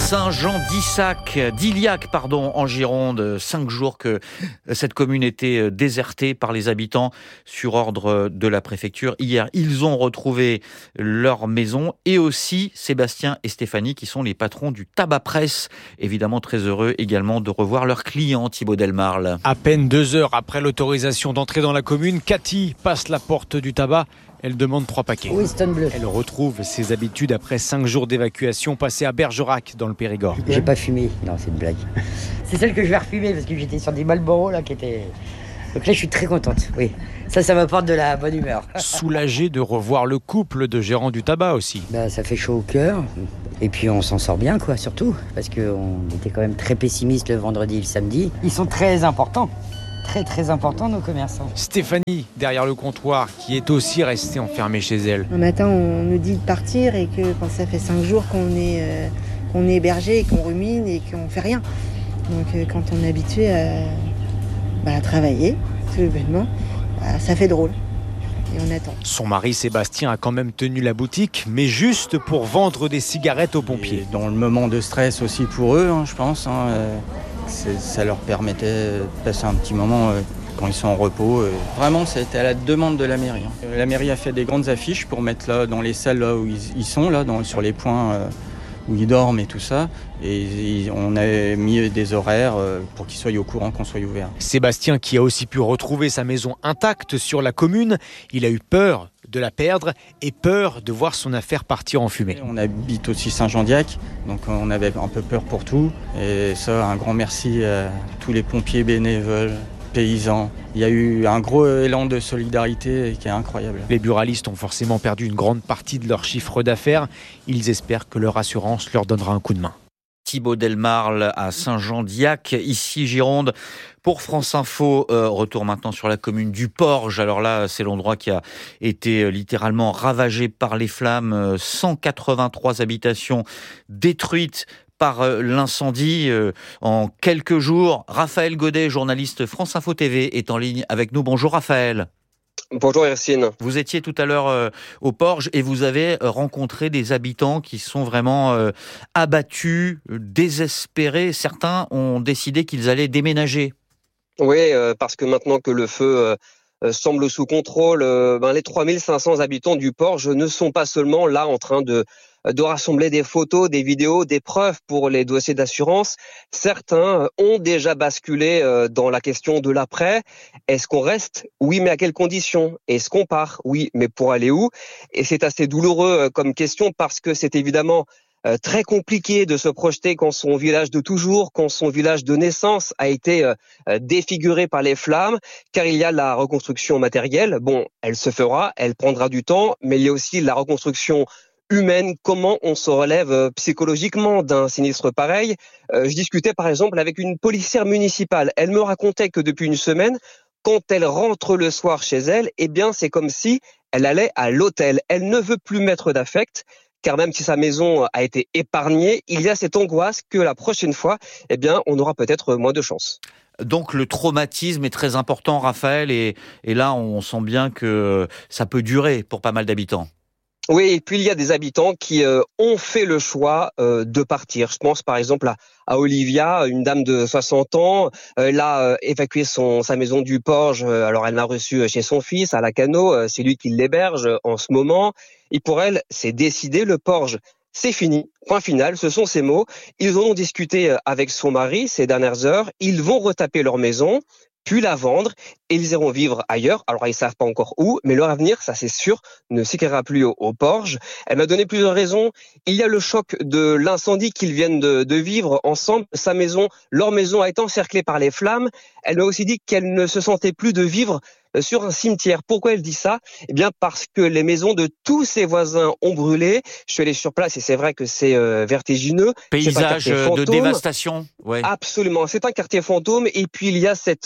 Saint-Jean-d'Issac, d'Iliac, pardon, en Gironde. Cinq jours que cette commune était désertée par les habitants sur ordre de la préfecture. Hier, ils ont retrouvé leur maison et aussi Sébastien et Stéphanie qui sont les patrons du tabac presse. Évidemment très heureux également de revoir leurs clients, Thibaut Delmarle. À peine deux heures après l'autorisation d'entrer dans la commune, Cathy passe la porte du tabac. Elle demande trois paquets. Winston Bleu. Elle retrouve ses habitudes après cinq jours d'évacuation passés à Bergerac, dans le Périgord. J'ai pas fumé. Non, c'est une blague. C'est celle que je vais refumer parce que j'étais sur des Marlboro là qui étaient... Donc là, je suis très contente. Oui, ça, ça m'apporte de la bonne humeur. Soulagée de revoir le couple de gérants du tabac aussi. Bah, ça fait chaud au cœur. Et puis, on s'en sort bien, quoi, surtout. Parce qu'on était quand même très pessimistes le vendredi et le samedi. Ils sont très importants. Très très important nos commerçants. Stéphanie, derrière le comptoir, qui est aussi restée enfermée chez elle. Un matin, on nous dit de partir et que quand ça fait cinq jours qu'on est, euh, qu'on est hébergé et qu'on rumine et qu'on fait rien. Donc euh, quand on est habitué à, bah, à travailler, tout bêtement, bah, ça fait drôle. Et on attend. Son mari Sébastien a quand même tenu la boutique, mais juste pour vendre des cigarettes aux pompiers. Et dans le moment de stress aussi pour eux, hein, je pense. Hein, euh... C'est, ça leur permettait de passer un petit moment euh, quand ils sont en repos. Euh. Vraiment, c'était à la demande de la mairie. Hein. La mairie a fait des grandes affiches pour mettre là dans les salles là où ils, ils sont, là, dans, sur les points euh, où ils dorment et tout ça. Et, et on a mis des horaires euh, pour qu'ils soient au courant qu'on soit ouvert. Sébastien, qui a aussi pu retrouver sa maison intacte sur la commune, il a eu peur de la perdre et peur de voir son affaire partir en fumée. On habite aussi Saint-Jean-d'Issac, donc on avait un peu peur pour tout. Et ça, un grand merci à tous les pompiers bénévoles, paysans. Il y a eu un gros élan de solidarité qui est incroyable. Les buralistes ont forcément perdu une grande partie de leur chiffre d'affaires. Ils espèrent que leur assurance leur donnera un coup de main. Thibaut Delmarle à Saint-Jean-d'Issac, ici Gironde. Pour France Info, euh, retour maintenant sur la commune du Porge. Alors là, c'est l'endroit qui a été littéralement ravagé par les flammes. cent quatre-vingt-trois habitations détruites par euh, l'incendie euh, en quelques jours. Raphaël Godet, journaliste France Info T V, est en ligne avec nous. Bonjour Raphaël. Bonjour Hercine. Vous étiez tout à l'heure euh, au Porge et vous avez rencontré des habitants qui sont vraiment euh, abattus, désespérés. Certains ont décidé qu'ils allaient déménager. Oui, euh, parce que maintenant que le feu euh, semble sous contrôle, euh, ben, les trois mille cinq cents habitants du Porge ne sont pas seulement là en train de de rassembler des photos, des vidéos, des preuves pour les dossiers d'assurance. Certains ont déjà basculé dans la question de l'après. Est-ce qu'on reste ? Oui, mais à quelles conditions ? Est-ce qu'on part ? Oui, mais pour aller où ? Et c'est assez douloureux comme question parce que c'est évidemment très compliqué de se projeter quand son village de toujours, quand son village de naissance a été défiguré par les flammes, car il y a la reconstruction matérielle. Bon, elle se fera, elle prendra du temps, mais il y a aussi la reconstruction humaine, comment on se relève psychologiquement d'un sinistre pareil. Euh, je discutais par exemple avec une policière municipale. Elle me racontait que depuis une semaine, quand elle rentre le soir chez elle, eh bien c'est comme si elle allait à l'hôtel. Elle ne veut plus mettre d'affect, car même si sa maison a été épargnée, il y a cette angoisse que la prochaine fois, eh bien on aura peut-être moins de chance. Donc le traumatisme est très important, Raphaël, et, et là on sent bien que ça peut durer pour pas mal d'habitants. Oui, et puis il y a des habitants qui euh, ont fait le choix euh, de partir. Je pense par exemple à, à Olivia, une dame de soixante ans. Euh, elle a euh, évacué son, sa maison du Porge. Euh, alors elle l'a reçue chez son fils à Lacanau. Euh, c'est lui qui l'héberge en ce moment. Et pour elle, c'est décidé, le Porge, c'est fini. Point final, ce sont ses mots. Ils ont discuté avec son mari ces dernières heures. Ils vont retaper leur maison, puis la vendre, et ils iront vivre ailleurs. Alors, ils savent pas encore où, mais leur avenir, ça c'est sûr, ne s'écrira plus au, au Porge. Elle m'a donné plusieurs raisons. Il y a le choc de l'incendie qu'ils viennent de, de vivre ensemble. Sa maison, leur maison a été encerclée par les flammes. Elle m'a aussi dit qu'elle ne se sentait plus de vivre sur un cimetière. Pourquoi elle dit ça ? Eh bien, parce que les maisons de tous ses voisins ont brûlé. Je suis allé sur place et c'est vrai que c'est euh, vertigineux. Paysage de dévastation. Ouais. Absolument. C'est un quartier fantôme. Et puis, il y a cette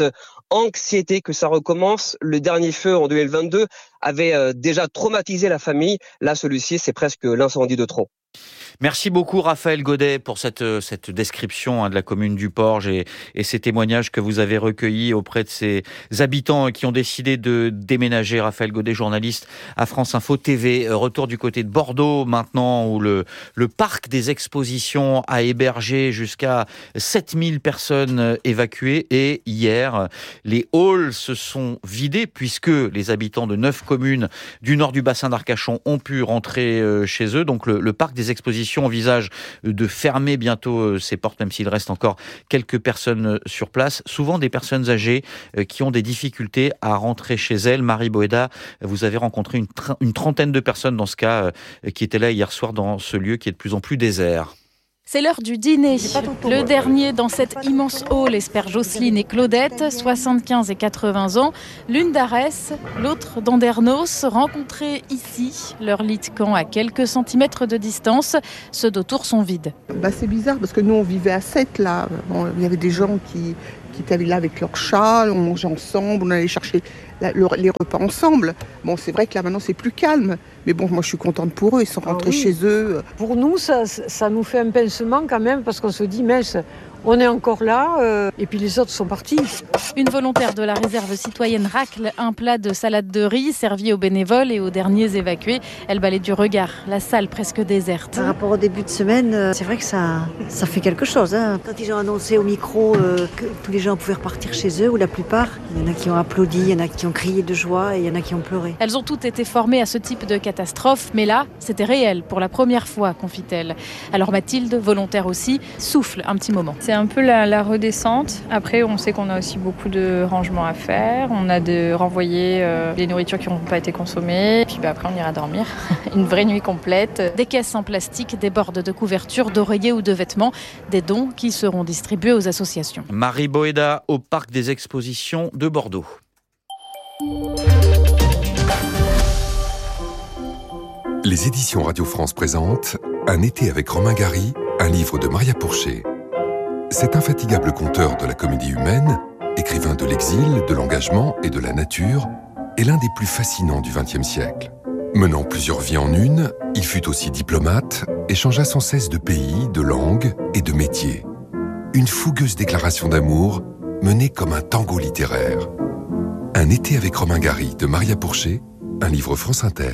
anxiété que ça recommence. Le dernier feu en deux mille vingt-deux avait euh, déjà traumatisé la famille. Là, celui-ci, c'est presque l'incendie de trop. Merci beaucoup Raphaël Godet pour cette, cette description hein, de la commune du Porge et, et ces témoignages que vous avez recueillis auprès de ces habitants qui ont décidé de déménager. Raphaël Godet, journaliste à France Info T V. Retour du côté de Bordeaux maintenant où le, le parc des expositions a hébergé jusqu'à sept mille personnes évacuées et hier, les halls se sont vidés puisque les habitants de neuf communes du nord du bassin d'Arcachon ont pu rentrer chez eux. Donc le, le parc des expositions envisage de fermer bientôt ses portes, même s'il reste encore quelques personnes sur place, souvent des personnes âgées qui ont des difficultés à rentrer chez elles. Marie Boeda, vous avez rencontré une, tr- une trentaine de personnes dans ce cas qui étaient là hier soir dans ce lieu qui est de plus en plus désert. C'est l'heure du dîner. Le dernier dans cette immense hall espère Jocelyne et Claudette, soixante-quinze et quatre-vingts ans, l'une d'Arès, l'autre d'Andernos, rencontrés ici. Leur lit de camp à quelques centimètres de distance. Ceux d'autour sont vides. Bah, c'est bizarre parce que nous on vivait à sept là. Bon, il y avait des gens qui, qui étaient là avec leurs chats, on mangeait ensemble, on allait chercher la, le, les repas ensemble. Bon, c'est vrai que là maintenant c'est plus calme. Mais bon, moi je suis contente pour eux, ils sont rentrés ah oui. chez eux. Pour nous, ça, ça nous fait un pincement quand même parce qu'on se dit, mais on est encore là euh, et puis les autres sont partis. Une volontaire de la réserve citoyenne racle un plat de salade de riz servi aux bénévoles et aux derniers évacués. Elle balaye du regard la salle presque déserte. Par rapport au début de semaine, c'est vrai que ça, ça fait quelque chose. Hein. Quand ils ont annoncé au micro euh, que tous les gens pouvaient repartir chez eux, ou la plupart, il y en a qui ont applaudi, il y en a qui ont crié de joie et il y en a qui ont pleuré. Elles ont toutes été formées à ce type de catastrophe, mais là, c'était réel pour la première fois, confie-t-elle. Alors Mathilde, volontaire aussi, souffle un petit moment. C'est un peu la, la redescente. Après, on sait qu'on a aussi beaucoup de rangements à faire. On a de renvoyer euh, les nourritures qui n'ont pas été consommées. Puis bah, après, on ira dormir. Une vraie nuit complète. Des caisses en plastique, des bordes de couverture, d'oreillers ou de vêtements. Des dons qui seront distribués aux associations. Marie Boeda au parc des expositions de Bordeaux. Les éditions Radio France présentent Un été avec Romain Gary, un livre de Maria Pourchet. Cet infatigable conteur de la comédie humaine, écrivain de l'exil, de l'engagement et de la nature, est l'un des plus fascinants du vingtième siècle. Menant plusieurs vies en une, il fut aussi diplomate et changea sans cesse de pays, de langue et de métier. Une fougueuse déclaration d'amour menée comme un tango littéraire. Un été avec Romain Gary de Maria Pourchet, un livre France Inter.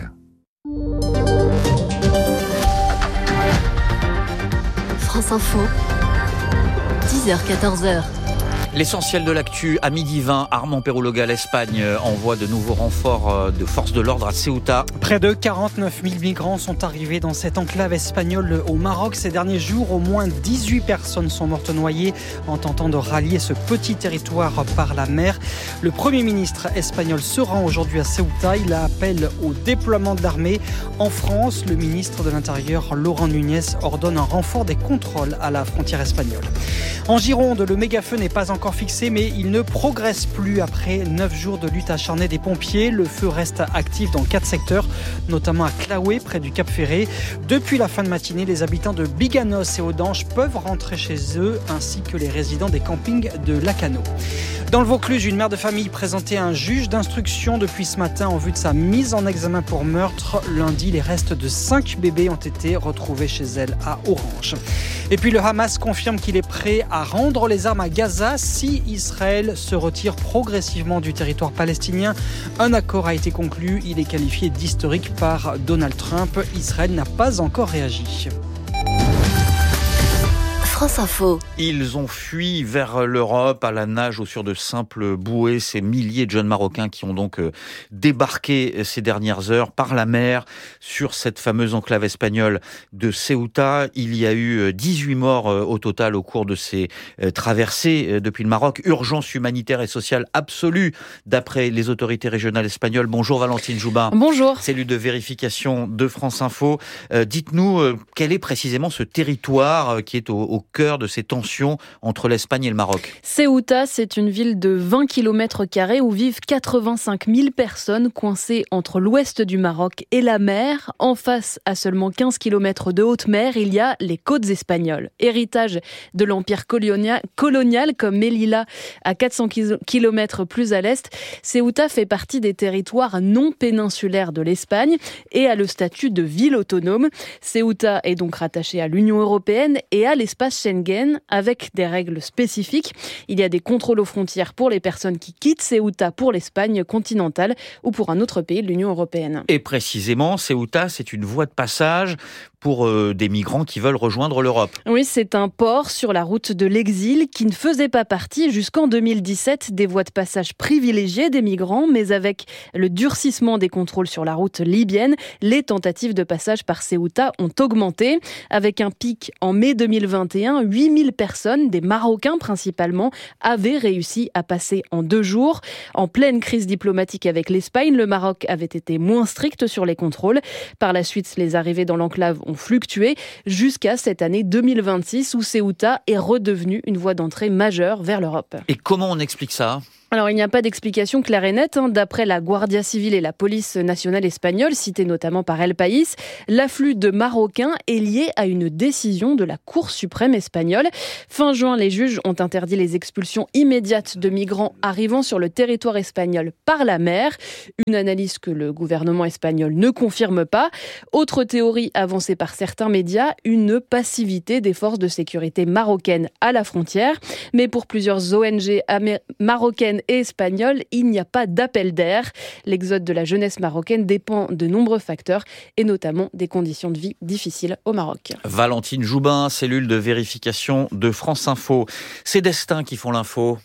France Info, dix heures quatorze heures. L'essentiel de l'actu à midi vingt, Armand Perrouloga, l'Espagne envoie de nouveaux renforts de forces de l'ordre à Ceuta. Près de quarante-neuf mille migrants sont arrivés dans cette enclave espagnole au Maroc ces derniers jours. Au moins dix-huit personnes sont mortes noyées en tentant de rallier ce petit territoire par la mer. Le Premier ministre espagnol se rend aujourd'hui à Ceuta. Il appelle au déploiement d'armées. En France, le ministre de l'Intérieur, Laurent Nunez, ordonne un renfort des contrôles à la frontière espagnole. En Gironde, le méga-feu n'est pas encore fixé, mais il ne progresse plus après neuf jours de lutte acharnée des pompiers. Le feu reste actif dans quatre secteurs, notamment à Claoué, près du Cap Ferré. Depuis la fin de matinée, les habitants de Biganos et Audange peuvent rentrer chez eux, ainsi que les résidents des campings de Lacano. Dans le Vaucluse, une mère de famille présentait un juge d'instruction depuis ce matin en vue de sa mise en examen pour meurtre. Lundi, les restes de cinq bébés ont été retrouvés chez elle à Orange. Et puis le Hamas confirme qu'il est prêt à rendre les armes à Gaza si Israël se retire progressivement du territoire palestinien. Un accord a été conclu, il est qualifié d'historique par Donald Trump. Israël n'a pas encore réagi. France Info. Ils ont fui vers l'Europe à la nage ou sur de simples bouées. Ces milliers de jeunes Marocains qui ont donc débarqué ces dernières heures par la mer sur cette fameuse enclave espagnole de Ceuta. Il y a eu dix-huit morts au total au cours de ces traversées depuis le Maroc. Urgence humanitaire et sociale absolue d'après les autorités régionales espagnoles. Bonjour Valentine Joubin. Bonjour. Cellule de vérification de France Info. Euh, dites-nous euh, quel est précisément ce territoire qui est au, au cœur de ces tensions entre l'Espagne et le Maroc. Ceuta, c'est une ville de vingt kilomètres carrés où vivent quatre-vingt-cinq mille personnes coincées entre l'ouest du Maroc et la mer. En face, à seulement quinze kilomètres de haute mer, il y a les côtes espagnoles. Héritage de l'empire colonial, colonial comme Melilla à quatre cents kilomètres plus à l'est, Ceuta fait partie des territoires non péninsulaires de l'Espagne et a le statut de ville autonome. Ceuta est donc rattachée à l'Union européenne et à l'espace Schengen avec des règles spécifiques. Il y a des contrôles aux frontières pour les personnes qui quittent Ceuta pour l'Espagne continentale ou pour un autre pays de l'Union européenne. Et précisément, Ceuta, c'est une voie de passage pour euh, des migrants qui veulent rejoindre l'Europe. Oui, c'est un port sur la route de l'exil qui ne faisait pas partie jusqu'en deux mille dix-sept des voies de passage privilégiées des migrants, mais avec le durcissement des contrôles sur la route libyenne, les tentatives de passage par Ceuta ont augmenté. Avec un pic en mai deux mille vingt et un, huit mille personnes, des Marocains principalement, avaient réussi à passer en deux jours. En pleine crise diplomatique avec l'Espagne, le Maroc avait été moins strict sur les contrôles. Par la suite, les arrivées dans l'enclave ont fluctué jusqu'à cette année deux mille vingt-six où Ceuta est redevenue une voie d'entrée majeure vers l'Europe. Et comment on explique ça ? Alors, il n'y a pas d'explication claire et nette. Hein. D'après la Guardia Civile et la police nationale espagnole, citée notamment par El País, l'afflux de Marocains est lié à une décision de la Cour suprême espagnole. Fin juin, les juges ont interdit les expulsions immédiates de migrants arrivant sur le territoire espagnol par la mer. Une analyse que le gouvernement espagnol ne confirme pas. Autre théorie avancée par certains médias, une passivité des forces de sécurité marocaines à la frontière. Mais pour plusieurs O N G amé- marocaines et espagnole, il n'y a pas d'appel d'air. L'exode de la jeunesse marocaine dépend de nombreux facteurs et notamment des conditions de vie difficiles au Maroc. Valentine Joubin, cellule de vérification de France Info. C'est Destin qui font l'info.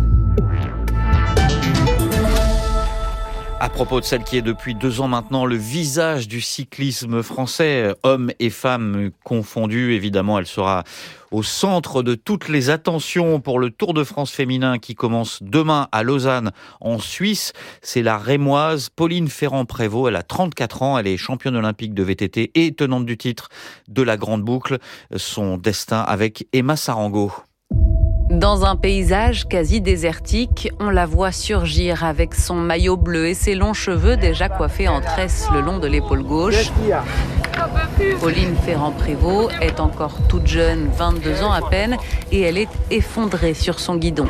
À propos de celle qui est depuis deux ans maintenant le visage du cyclisme français, hommes et femmes confondus, évidemment, elle sera au centre de toutes les attentions pour le Tour de France féminin qui commence demain à Lausanne en Suisse. C'est la Rémoise Pauline Ferrand-Prévot, elle a trente-quatre ans, elle est championne olympique de V T T et tenante du titre de la Grande Boucle. Son destin avec Emma Sarango. Dans un paysage quasi désertique, on la voit surgir avec son maillot bleu et ses longs cheveux déjà coiffés en tresse le long de l'épaule gauche. Pauline Ferrand-Prévôt est encore toute jeune, vingt-deux ans à peine, et elle est effondrée sur son guidon.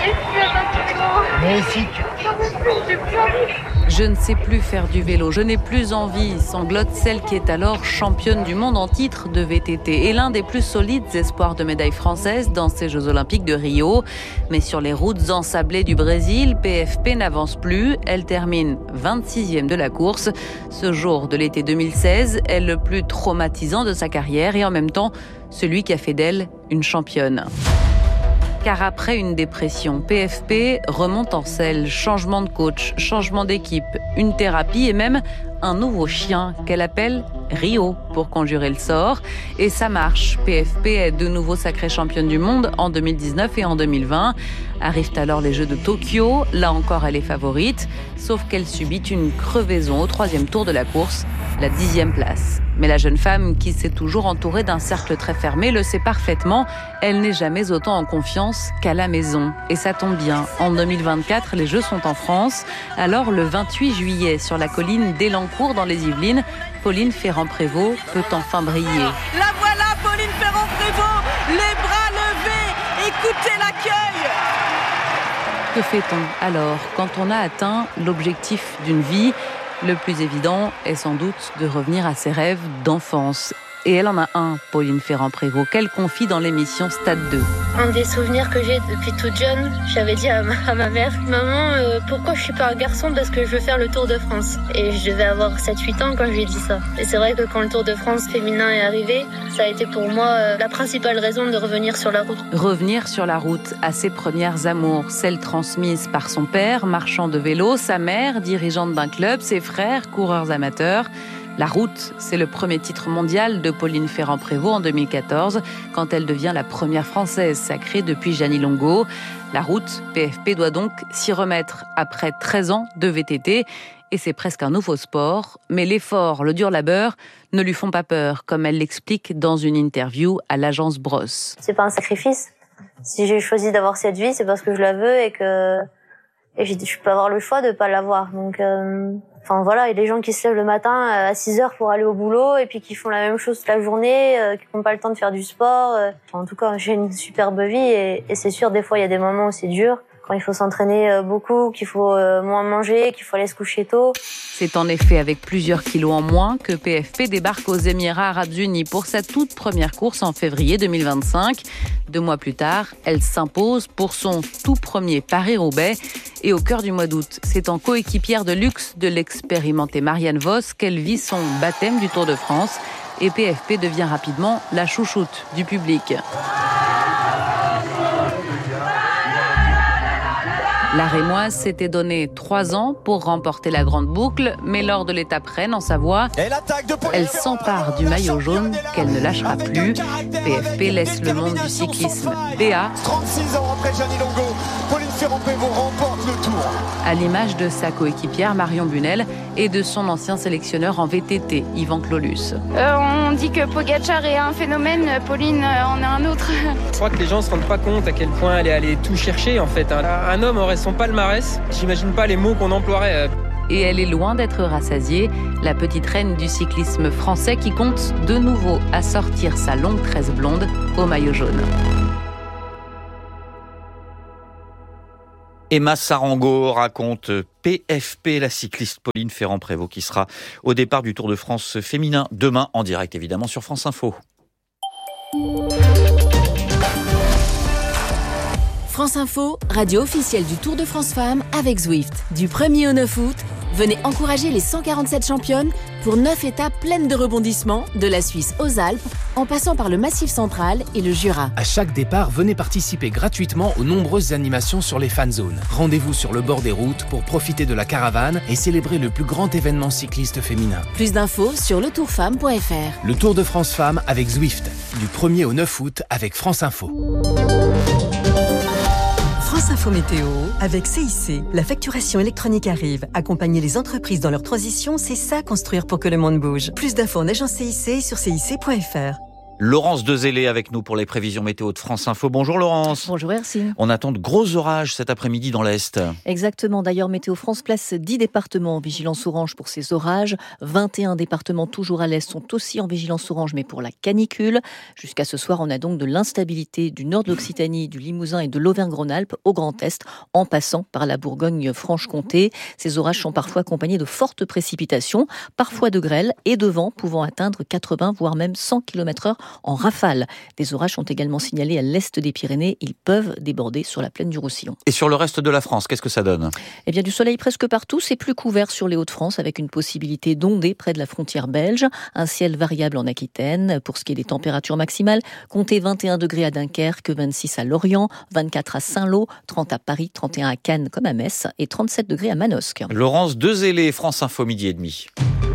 Je ne sais plus faire du vélo, je n'ai plus envie, sanglote celle qui est alors championne du monde en titre de V T T et l'un des plus solides espoirs de médaille française dans ces Jeux Olympiques de Rio. Mais sur les routes ensablées du Brésil, P F P n'avance plus, elle termine vingt-sixième de la course. Ce jour de l'été deux mille seize est le plus traumatisant de sa carrière et en même temps celui qui a fait d'elle une championne. Car après une dépression, P F P remonte en selle, changement de coach, changement d'équipe, une thérapie et même un nouveau chien qu'elle appelle Rio pour conjurer le sort. Et ça marche. P F P est de nouveau sacrée championne du monde en deux mille dix-neuf et en deux mille vingt. Arrivent alors les Jeux de Tokyo. Là encore, elle est favorite. Sauf qu'elle subit une crevaison au troisième tour de la course, la dixième place. Mais la jeune femme, qui s'est toujours entourée d'un cercle très fermé, le sait parfaitement. Elle n'est jamais autant en confiance qu'à la maison. Et ça tombe bien. En deux mille vingt-quatre, les Jeux sont en France. Alors, le vingt-huit juillet, sur la colline d'Elancourt, dans les Yvelines, Pauline Ferrand-Prévôt peut enfin briller. La voilà, Pauline Ferrand-Prévôt, les bras levés, écoutez l'accueil. Que fait-on alors quand on a atteint l'objectif d'une vie ? Le plus évident est sans doute de revenir à ses rêves d'enfance. Et elle en a un, Pauline Ferrand-Prévôt, qu'elle confie dans l'émission Stade deux. Un des souvenirs que j'ai depuis toute jeune, j'avais dit à ma, à ma mère, « Maman, euh, pourquoi je suis pas un garçon ? Parce que je veux faire le Tour de France. » Et je devais avoir sept huit ans quand je lui ai dit ça. Et c'est vrai que quand le Tour de France féminin est arrivé, ça a été pour moi euh, la principale raison de revenir sur la route. Revenir sur la route à ses premières amours, celles transmises par son père, marchand de vélo, sa mère, dirigeante d'un club, ses frères, coureurs amateurs. La route, c'est le premier titre mondial de Pauline Ferrand-Prévôt en deux mille quatorze, quand elle devient la première française sacrée depuis Gianni Longo. La route, P F P doit donc s'y remettre après treize ans de V T T. et c'est presque un nouveau sport. Mais l'effort, le dur labeur ne lui font pas peur, comme elle l'explique dans une interview à l'agence Bros. C'est pas un sacrifice. Si j'ai choisi d'avoir cette vie, c'est parce que je la veux et que et je peux avoir le choix de pas l'avoir. Donc, euh... enfin voilà, il y a des gens qui se lèvent le matin à six heures pour aller au boulot et puis qui font la même chose toute la journée, euh, qui n'ont pas le temps de faire du sport. Euh... Enfin, en tout cas, j'ai une superbe vie et, et c'est sûr, des fois, il y a des moments où c'est dur. Quand il faut s'entraîner beaucoup, qu'il faut moins manger, qu'il faut aller se coucher tôt. C'est en effet avec plusieurs kilos en moins que P F P débarque aux Émirats Arabes Unis pour sa toute première course en février deux mille vingt-cinq. Deux mois plus tard, elle s'impose pour son tout premier Paris-Roubaix. Et au cœur du mois d'août, c'est en coéquipière de luxe de l'expérimentée Marianne Vos qu'elle vit son baptême du Tour de France. Et P F P devient rapidement la chouchoute du public. La Rémoise s'était donné trois ans pour remporter la grande boucle, mais lors de l'étape Rennes en Savoie, elle s'empare du maillot jaune qu'elle ne lâchera plus. P F P laisse le monde du cyclisme béat. trente-six ans après Gianni Longo, Pauline Ferrand-Prévot remporte le Tour. À l'image de sa coéquipière Marion Bunel et de son ancien sélectionneur en V T T, Yvan Clolus. Euh, on dit que Pogacar est un phénomène, Pauline en est un autre. Je crois que les gens ne se rendent pas compte à quel point elle est allée tout chercher en fait. Un homme aurait son palmarès, j'imagine pas les mots qu'on emploierait. Et elle est loin d'être rassasiée, la petite reine du cyclisme français qui compte de nouveau assortir sa longue tresse blonde au maillot jaune. Emma Sarango raconte P F P, la cycliste Pauline Ferrand-Prévot qui sera au départ du Tour de France féminin demain en direct évidemment sur France Info. France Info, radio officielle du Tour de France Femmes avec Zwift. Du premier au neuf août, venez encourager les cent quarante-sept championnes pour neuf étapes pleines de rebondissements, de la Suisse aux Alpes, en passant par le Massif central et le Jura. À chaque départ, venez participer gratuitement aux nombreuses animations sur les fan zones. Rendez-vous sur le bord des routes pour profiter de la caravane et célébrer le plus grand événement cycliste féminin. Plus d'infos sur le tour femme point f r. Le Tour de France Femmes avec Zwift, du premier au neuf août avec France Info. France Info Météo, avec C I C. La facturation électronique arrive. Accompagner les entreprises dans leur transition, c'est ça construire pour que le monde bouge. Plus d'infos en agence C I C sur C I C point f r. Laurence Dezélé avec nous pour les prévisions météo de France Info. Bonjour Laurence. Bonjour Hercine. On attend de gros orages cet après-midi dans l'Est. Exactement. D'ailleurs, Météo France place dix départements en vigilance orange pour ces orages. vingt et un départements toujours à l'Est sont aussi en vigilance orange, mais pour la canicule. Jusqu'à ce soir, on a donc de l'instabilité du nord de l'Occitanie, du Limousin et de l'Auvergne-Rhône-Alpes au Grand Est, en passant par la Bourgogne-Franche-Comté. Ces orages sont parfois accompagnés de fortes précipitations, parfois de grêle et de vent pouvant atteindre quatre-vingts voire même cent kilomètres heure en rafale. Des orages sont également signalés à l'est des Pyrénées. Ils peuvent déborder sur la plaine du Roussillon. Et sur le reste de la France, qu'est-ce que ça donne ? Eh bien, du soleil presque partout. C'est plus couvert sur les Hauts-de-France avec une possibilité d'ondées près de la frontière belge. Un ciel variable en Aquitaine. Pour ce qui est des températures maximales, comptez vingt et un degrés à Dunkerque, vingt-six à Lorient, vingt-quatre à Saint-Lô, trente à Paris, trente et un à Cannes comme à Metz et trente-sept degrés à Manosque. Laurence Dezélé, France Info, midi et demi.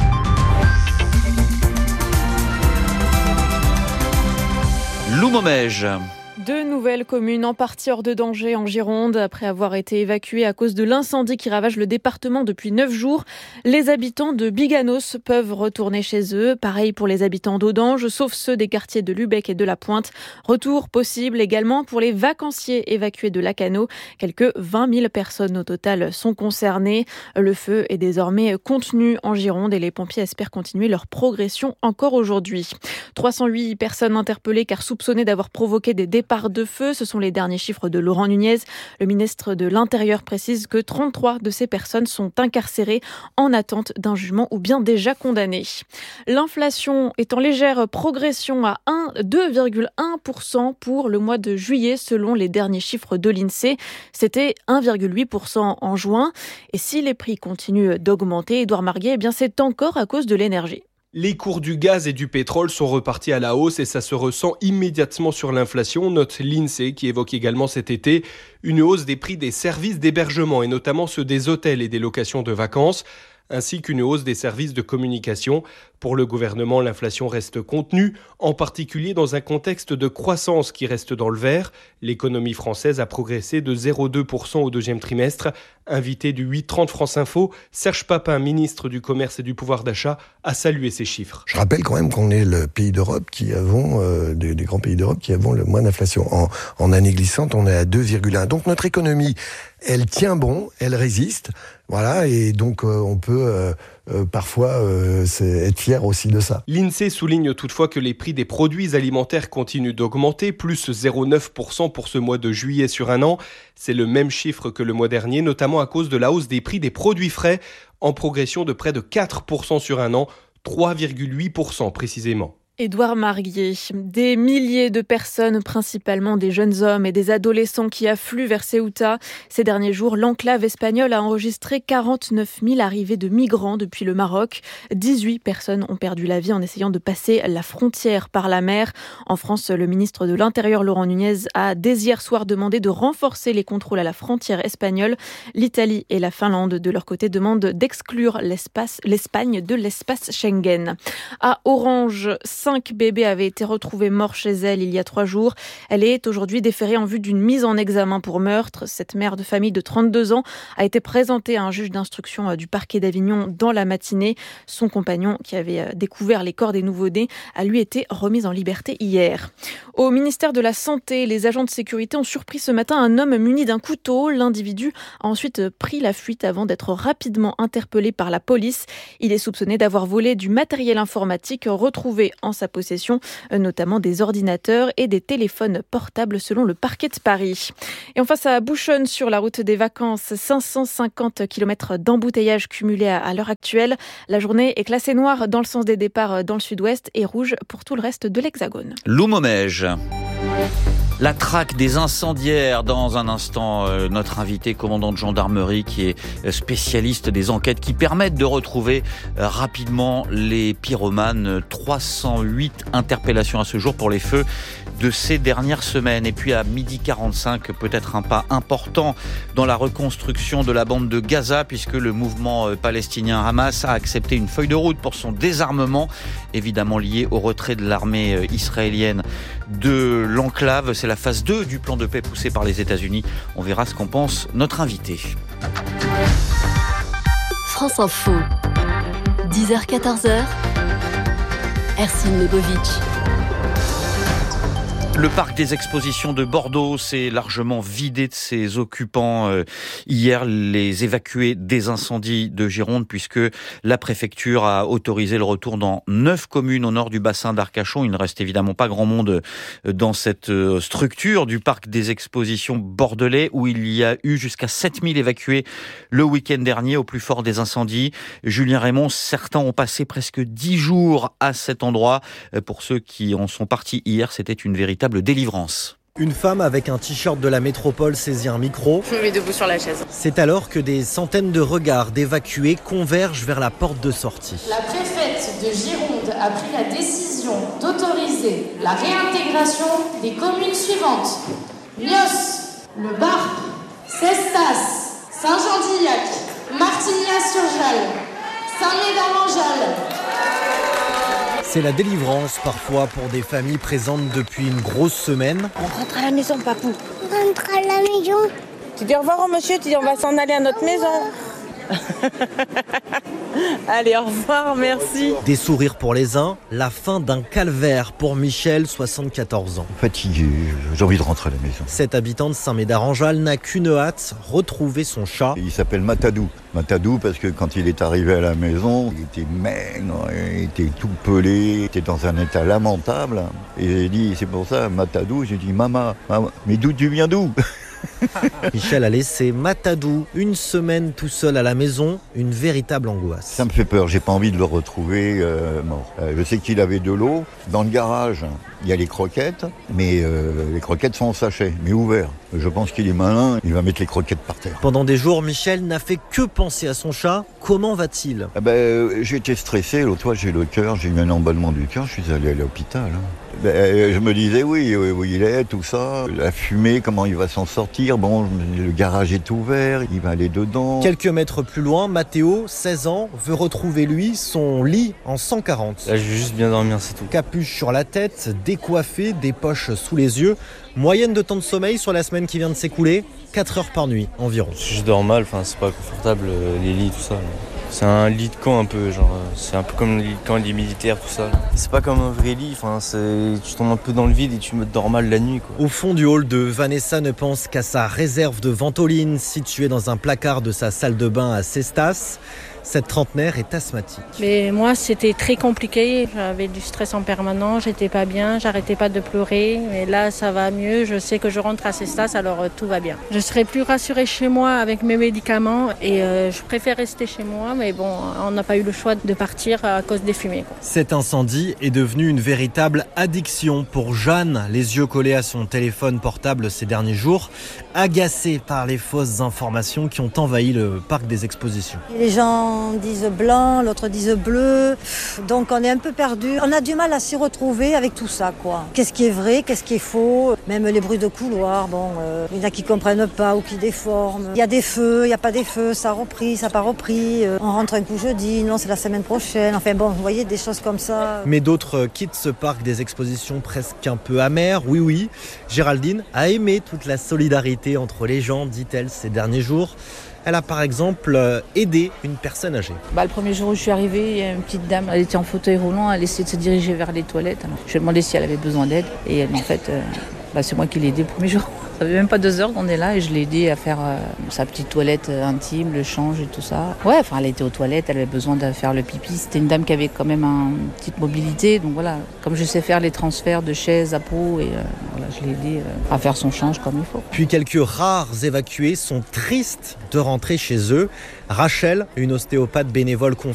Loumomège. Deux nouvelles communes en partie hors de danger en Gironde. Après avoir été évacuées à cause de l'incendie qui ravage le département depuis neuf jours, les habitants de Biganos peuvent retourner chez eux. Pareil pour les habitants d'Audange, sauf ceux des quartiers de Lubec et de la Pointe. Retour possible également pour les vacanciers évacués de Lacano. Quelques vingt mille personnes au total sont concernées. Le feu est désormais contenu en Gironde et les pompiers espèrent continuer leur progression encore aujourd'hui. trois cent huit personnes interpellées car soupçonnées d'avoir provoqué des départs de feu. Ce sont les derniers chiffres de Laurent Nunez. Le ministre de l'Intérieur précise que trente-trois de ces personnes sont incarcérées en attente d'un jugement ou bien déjà condamnées. L'inflation est en légère progression à deux virgule un pour cent pour le mois de juillet selon les derniers chiffres de l'INSEE. C'était un virgule huit pour cent en juin. Et si les prix continuent d'augmenter, Édouard Marguet, eh bien c'est encore à cause de l'énergie. Les cours du gaz et du pétrole sont repartis à la hausse et ça se ressent immédiatement sur l'inflation, note l'INSEE qui évoque également cet été une hausse des prix des services d'hébergement et notamment ceux des hôtels et des locations de vacances. ainsi qu'une hausse des services de communication. Pour le gouvernement, l'inflation reste contenue, en particulier dans un contexte de croissance qui reste dans le vert. L'économie française a progressé de zéro virgule deux pour cent au deuxième trimestre. Invité du huit trente France Info, Serge Papin, ministre du Commerce et du Pouvoir d'achat, a salué ces chiffres. Je rappelle quand même qu'on est le pays d'Europe qui avons, euh, des, des grands pays d'Europe qui avons le moins d'inflation. En, en année glissante, on est à deux virgule un. Donc notre économie, elle tient bon, elle résiste. Voilà, et donc euh, on peut euh, euh, parfois euh, être fier aussi de ça. L'INSEE souligne toutefois que les prix des produits alimentaires continuent d'augmenter, plus zéro virgule neuf pour cent pour ce mois de juillet sur un an. C'est le même chiffre que le mois dernier, notamment à cause de la hausse des prix des produits frais, en progression de près de quatre pour cent sur un an, trois virgule huit pour cent précisément. Édouard Marguier, des milliers de personnes, principalement des jeunes hommes et des adolescents qui affluent vers Ceuta. Ces derniers jours, l'enclave espagnole a enregistré quarante-neuf mille arrivées de migrants depuis le Maroc. dix-huit personnes ont perdu la vie en essayant de passer la frontière par la mer. En France, le ministre de l'Intérieur, Laurent Nunez, a dès hier soir demandé de renforcer les contrôles à la frontière espagnole. L'Italie et la Finlande, de leur côté, demandent d'exclure l'espace, l'Espagne de l'espace Schengen. À Orange, cinq bébés avaient été retrouvés morts chez elle il y a trois jours. Elle est aujourd'hui déférée en vue d'une mise en examen pour meurtre. Cette mère de famille de trente-deux ans a été présentée à un juge d'instruction du parquet d'Avignon dans la matinée. Son compagnon, qui avait découvert les corps des nouveau-nés, a lui été remis en liberté hier. Au ministère de la Santé, les agents de sécurité ont surpris ce matin un homme muni d'un couteau. L'individu a ensuite pris la fuite avant d'être rapidement interpellé par la police. Il est soupçonné d'avoir volé du matériel informatique retrouvé en sa possession, notamment des ordinateurs et des téléphones portables selon le parquet de Paris. Et enfin, ça bouchonne sur la route des vacances. cinq cent cinquante kilomètres d'embouteillage cumulés à l'heure actuelle. La journée est classée noire dans le sens des départs dans le sud-ouest et rouge pour tout le reste de l'Hexagone. Loumomège. La traque des incendiaires. Dans un instant, euh, notre invité, commandant de gendarmerie, qui est spécialiste des enquêtes qui permettent de retrouver euh, rapidement les pyromanes. trois cent huit interpellations à ce jour pour les feux de ces dernières semaines. Et puis à midi quarante-cinq, peut-être un pas important dans la reconstruction de la bande de Gaza, puisque le mouvement palestinien Hamas a accepté une feuille de route pour son désarmement, évidemment lié au retrait de l'armée israélienne de l'enclave. C'est la phase deux du plan de paix poussé par les États-Unis. On verra ce qu'en pense notre invité. France Info, dix heures quatorze heures, Ercine Lebovitch. Le parc des expositions de Bordeaux s'est largement vidé de ses occupants euh, hier, les évacués des incendies de Gironde, puisque la préfecture a autorisé le retour dans neuf communes au nord du bassin d'Arcachon. Il ne reste évidemment pas grand monde dans cette structure du parc des expositions bordelais, où il y a eu jusqu'à sept mille évacués le week-end dernier au plus fort des incendies. Julien Raymond, certains ont passé presque dix jours à cet endroit. Pour ceux qui en sont partis hier, c'était une véritable délivrance. Une femme avec un t-shirt de la métropole saisit un micro. Je me mets debout sur la chaise. C'est alors que des centaines de regards d'évacués convergent vers la porte de sortie. La préfète de Gironde a pris la décision d'autoriser la réintégration des communes suivantes: Nios, Le Barp, Cestas, Saint-Jean-d'Illac, Martignas-sur-Jalles, Saint-Médard-en-Jalles. C'est la délivrance parfois pour des familles présentes depuis une grosse semaine. On rentre à la maison, papou. On rentre à la maison. Tu dis au revoir au monsieur, tu dis on va s'en aller à notre maison. Allez, au revoir, merci. Des sourires pour les uns, la fin d'un calvaire pour Michel, soixante-quatorze ans. Fatigué, j'ai envie de rentrer à la maison. Cet habitant de Saint-Médard-en-Jalles n'a qu'une hâte, retrouver son chat. Il s'appelle Matadou. Matadou parce que quand il est arrivé à la maison, il était maigre, il était tout pelé, il était dans un état lamentable. Et j'ai dit, c'est pour ça, Matadou, j'ai dit, maman, maman mais d'où tu viens d'où? Michel a laissé Matadou une semaine tout seul à la maison, une véritable angoisse. Ça me fait peur, j'ai pas envie de le retrouver euh, mort. Euh, je sais qu'il avait de l'eau. Dans le garage, il y a les croquettes, mais euh, les croquettes sont en sachet, mais ouverts. Je pense qu'il est malin, il va mettre les croquettes par terre. Pendant des jours, Michel n'a fait que penser à son chat. Comment va-t-il? ah ben, euh, J'ai été stressé, l'autre fois j'ai le cœur, j'ai eu un emballement du cœur, je suis allé à l'hôpital. Hein. Ben, je me disais oui, où il est, tout ça. La fumée, comment il va s'en sortir. Bon, le garage est ouvert, il va aller dedans. Quelques mètres plus loin, Mathéo, seize ans, veut retrouver lui son lit en cent quarante. Là, je veux juste bien dormir, c'est tout. Capuche sur la tête, décoiffé, des poches sous les yeux. Moyenne de temps de sommeil sur la semaine qui vient de s'écouler, quatre heures par nuit environ. Je dors mal, enfin c'est pas confortable les lits, tout ça. C'est un lit de camp un peu, genre c'est un peu comme le lit de camp des militaires, tout ça. C'est pas comme un vrai lit, enfin c'est tu tombes un peu dans le vide et tu me dors mal la nuit, quoi. Au fond du hall de Vanessa ne pense qu'à sa réserve de ventoline située dans un placard de sa salle de bain à Cestas. Cette trentenaire est asthmatique. Mais moi, c'était très compliqué. J'avais du stress en permanence, j'étais pas bien, j'arrêtais pas de pleurer. Mais là, ça va mieux. Je sais que je rentre à Cestas, alors euh, tout va bien. Je serais plus rassurée chez moi avec mes médicaments et euh, je préfère rester chez moi. Mais bon, on n'a pas eu le choix de partir à cause des fumées, quoi. Cet incendie est devenu une véritable addiction pour Jeanne, les yeux collés à son téléphone portable ces derniers jours, agacée par les fausses informations qui ont envahi le parc des expositions. Les gens disent blanc, l'autre disent bleu, donc on est un peu perdu. On a du mal à s'y retrouver avec tout ça, quoi. Qu'est-ce qui est vrai, qu'est-ce qui est faux? Même les bruits de couloir, bon, euh, il y en a qui comprennent pas ou qui déforment. Il y a des feux, il n'y a pas des feux, ça a repris, ça n'a pas repris. Euh, on rentre un coup jeudi, non, c'est la semaine prochaine. Enfin bon, vous voyez, des choses comme ça. Mais d'autres quittent ce parc des expositions presque un peu amer. Oui, oui, Géraldine a aimé toute la solidarité entre les gens, dit-elle, ces derniers jours. Elle a par exemple aidé une personne âgée. Bah, le premier jour où je suis arrivée, il y a une petite dame, elle était en fauteuil roulant, elle essayait de se diriger vers les toilettes. Alors, je lui ai demandé si elle avait besoin d'aide et en fait, euh, bah, c'est moi qui l'ai aidée le premier jour. Ça fait même pas deux heures qu'on est là et je l'ai aidée à faire euh, sa petite toilette intime, le change et tout ça. Ouais, enfin, elle était aux toilettes, elle avait besoin de faire le pipi. C'était une dame qui avait quand même un, une petite mobilité, donc voilà. Comme je sais faire les transferts de chaises à peau, et euh, voilà, je l'ai aidée euh, à faire son change comme il faut. Puis quelques rares évacués sont tristes de rentrer chez eux. Rachel, une ostéopathe bénévole confie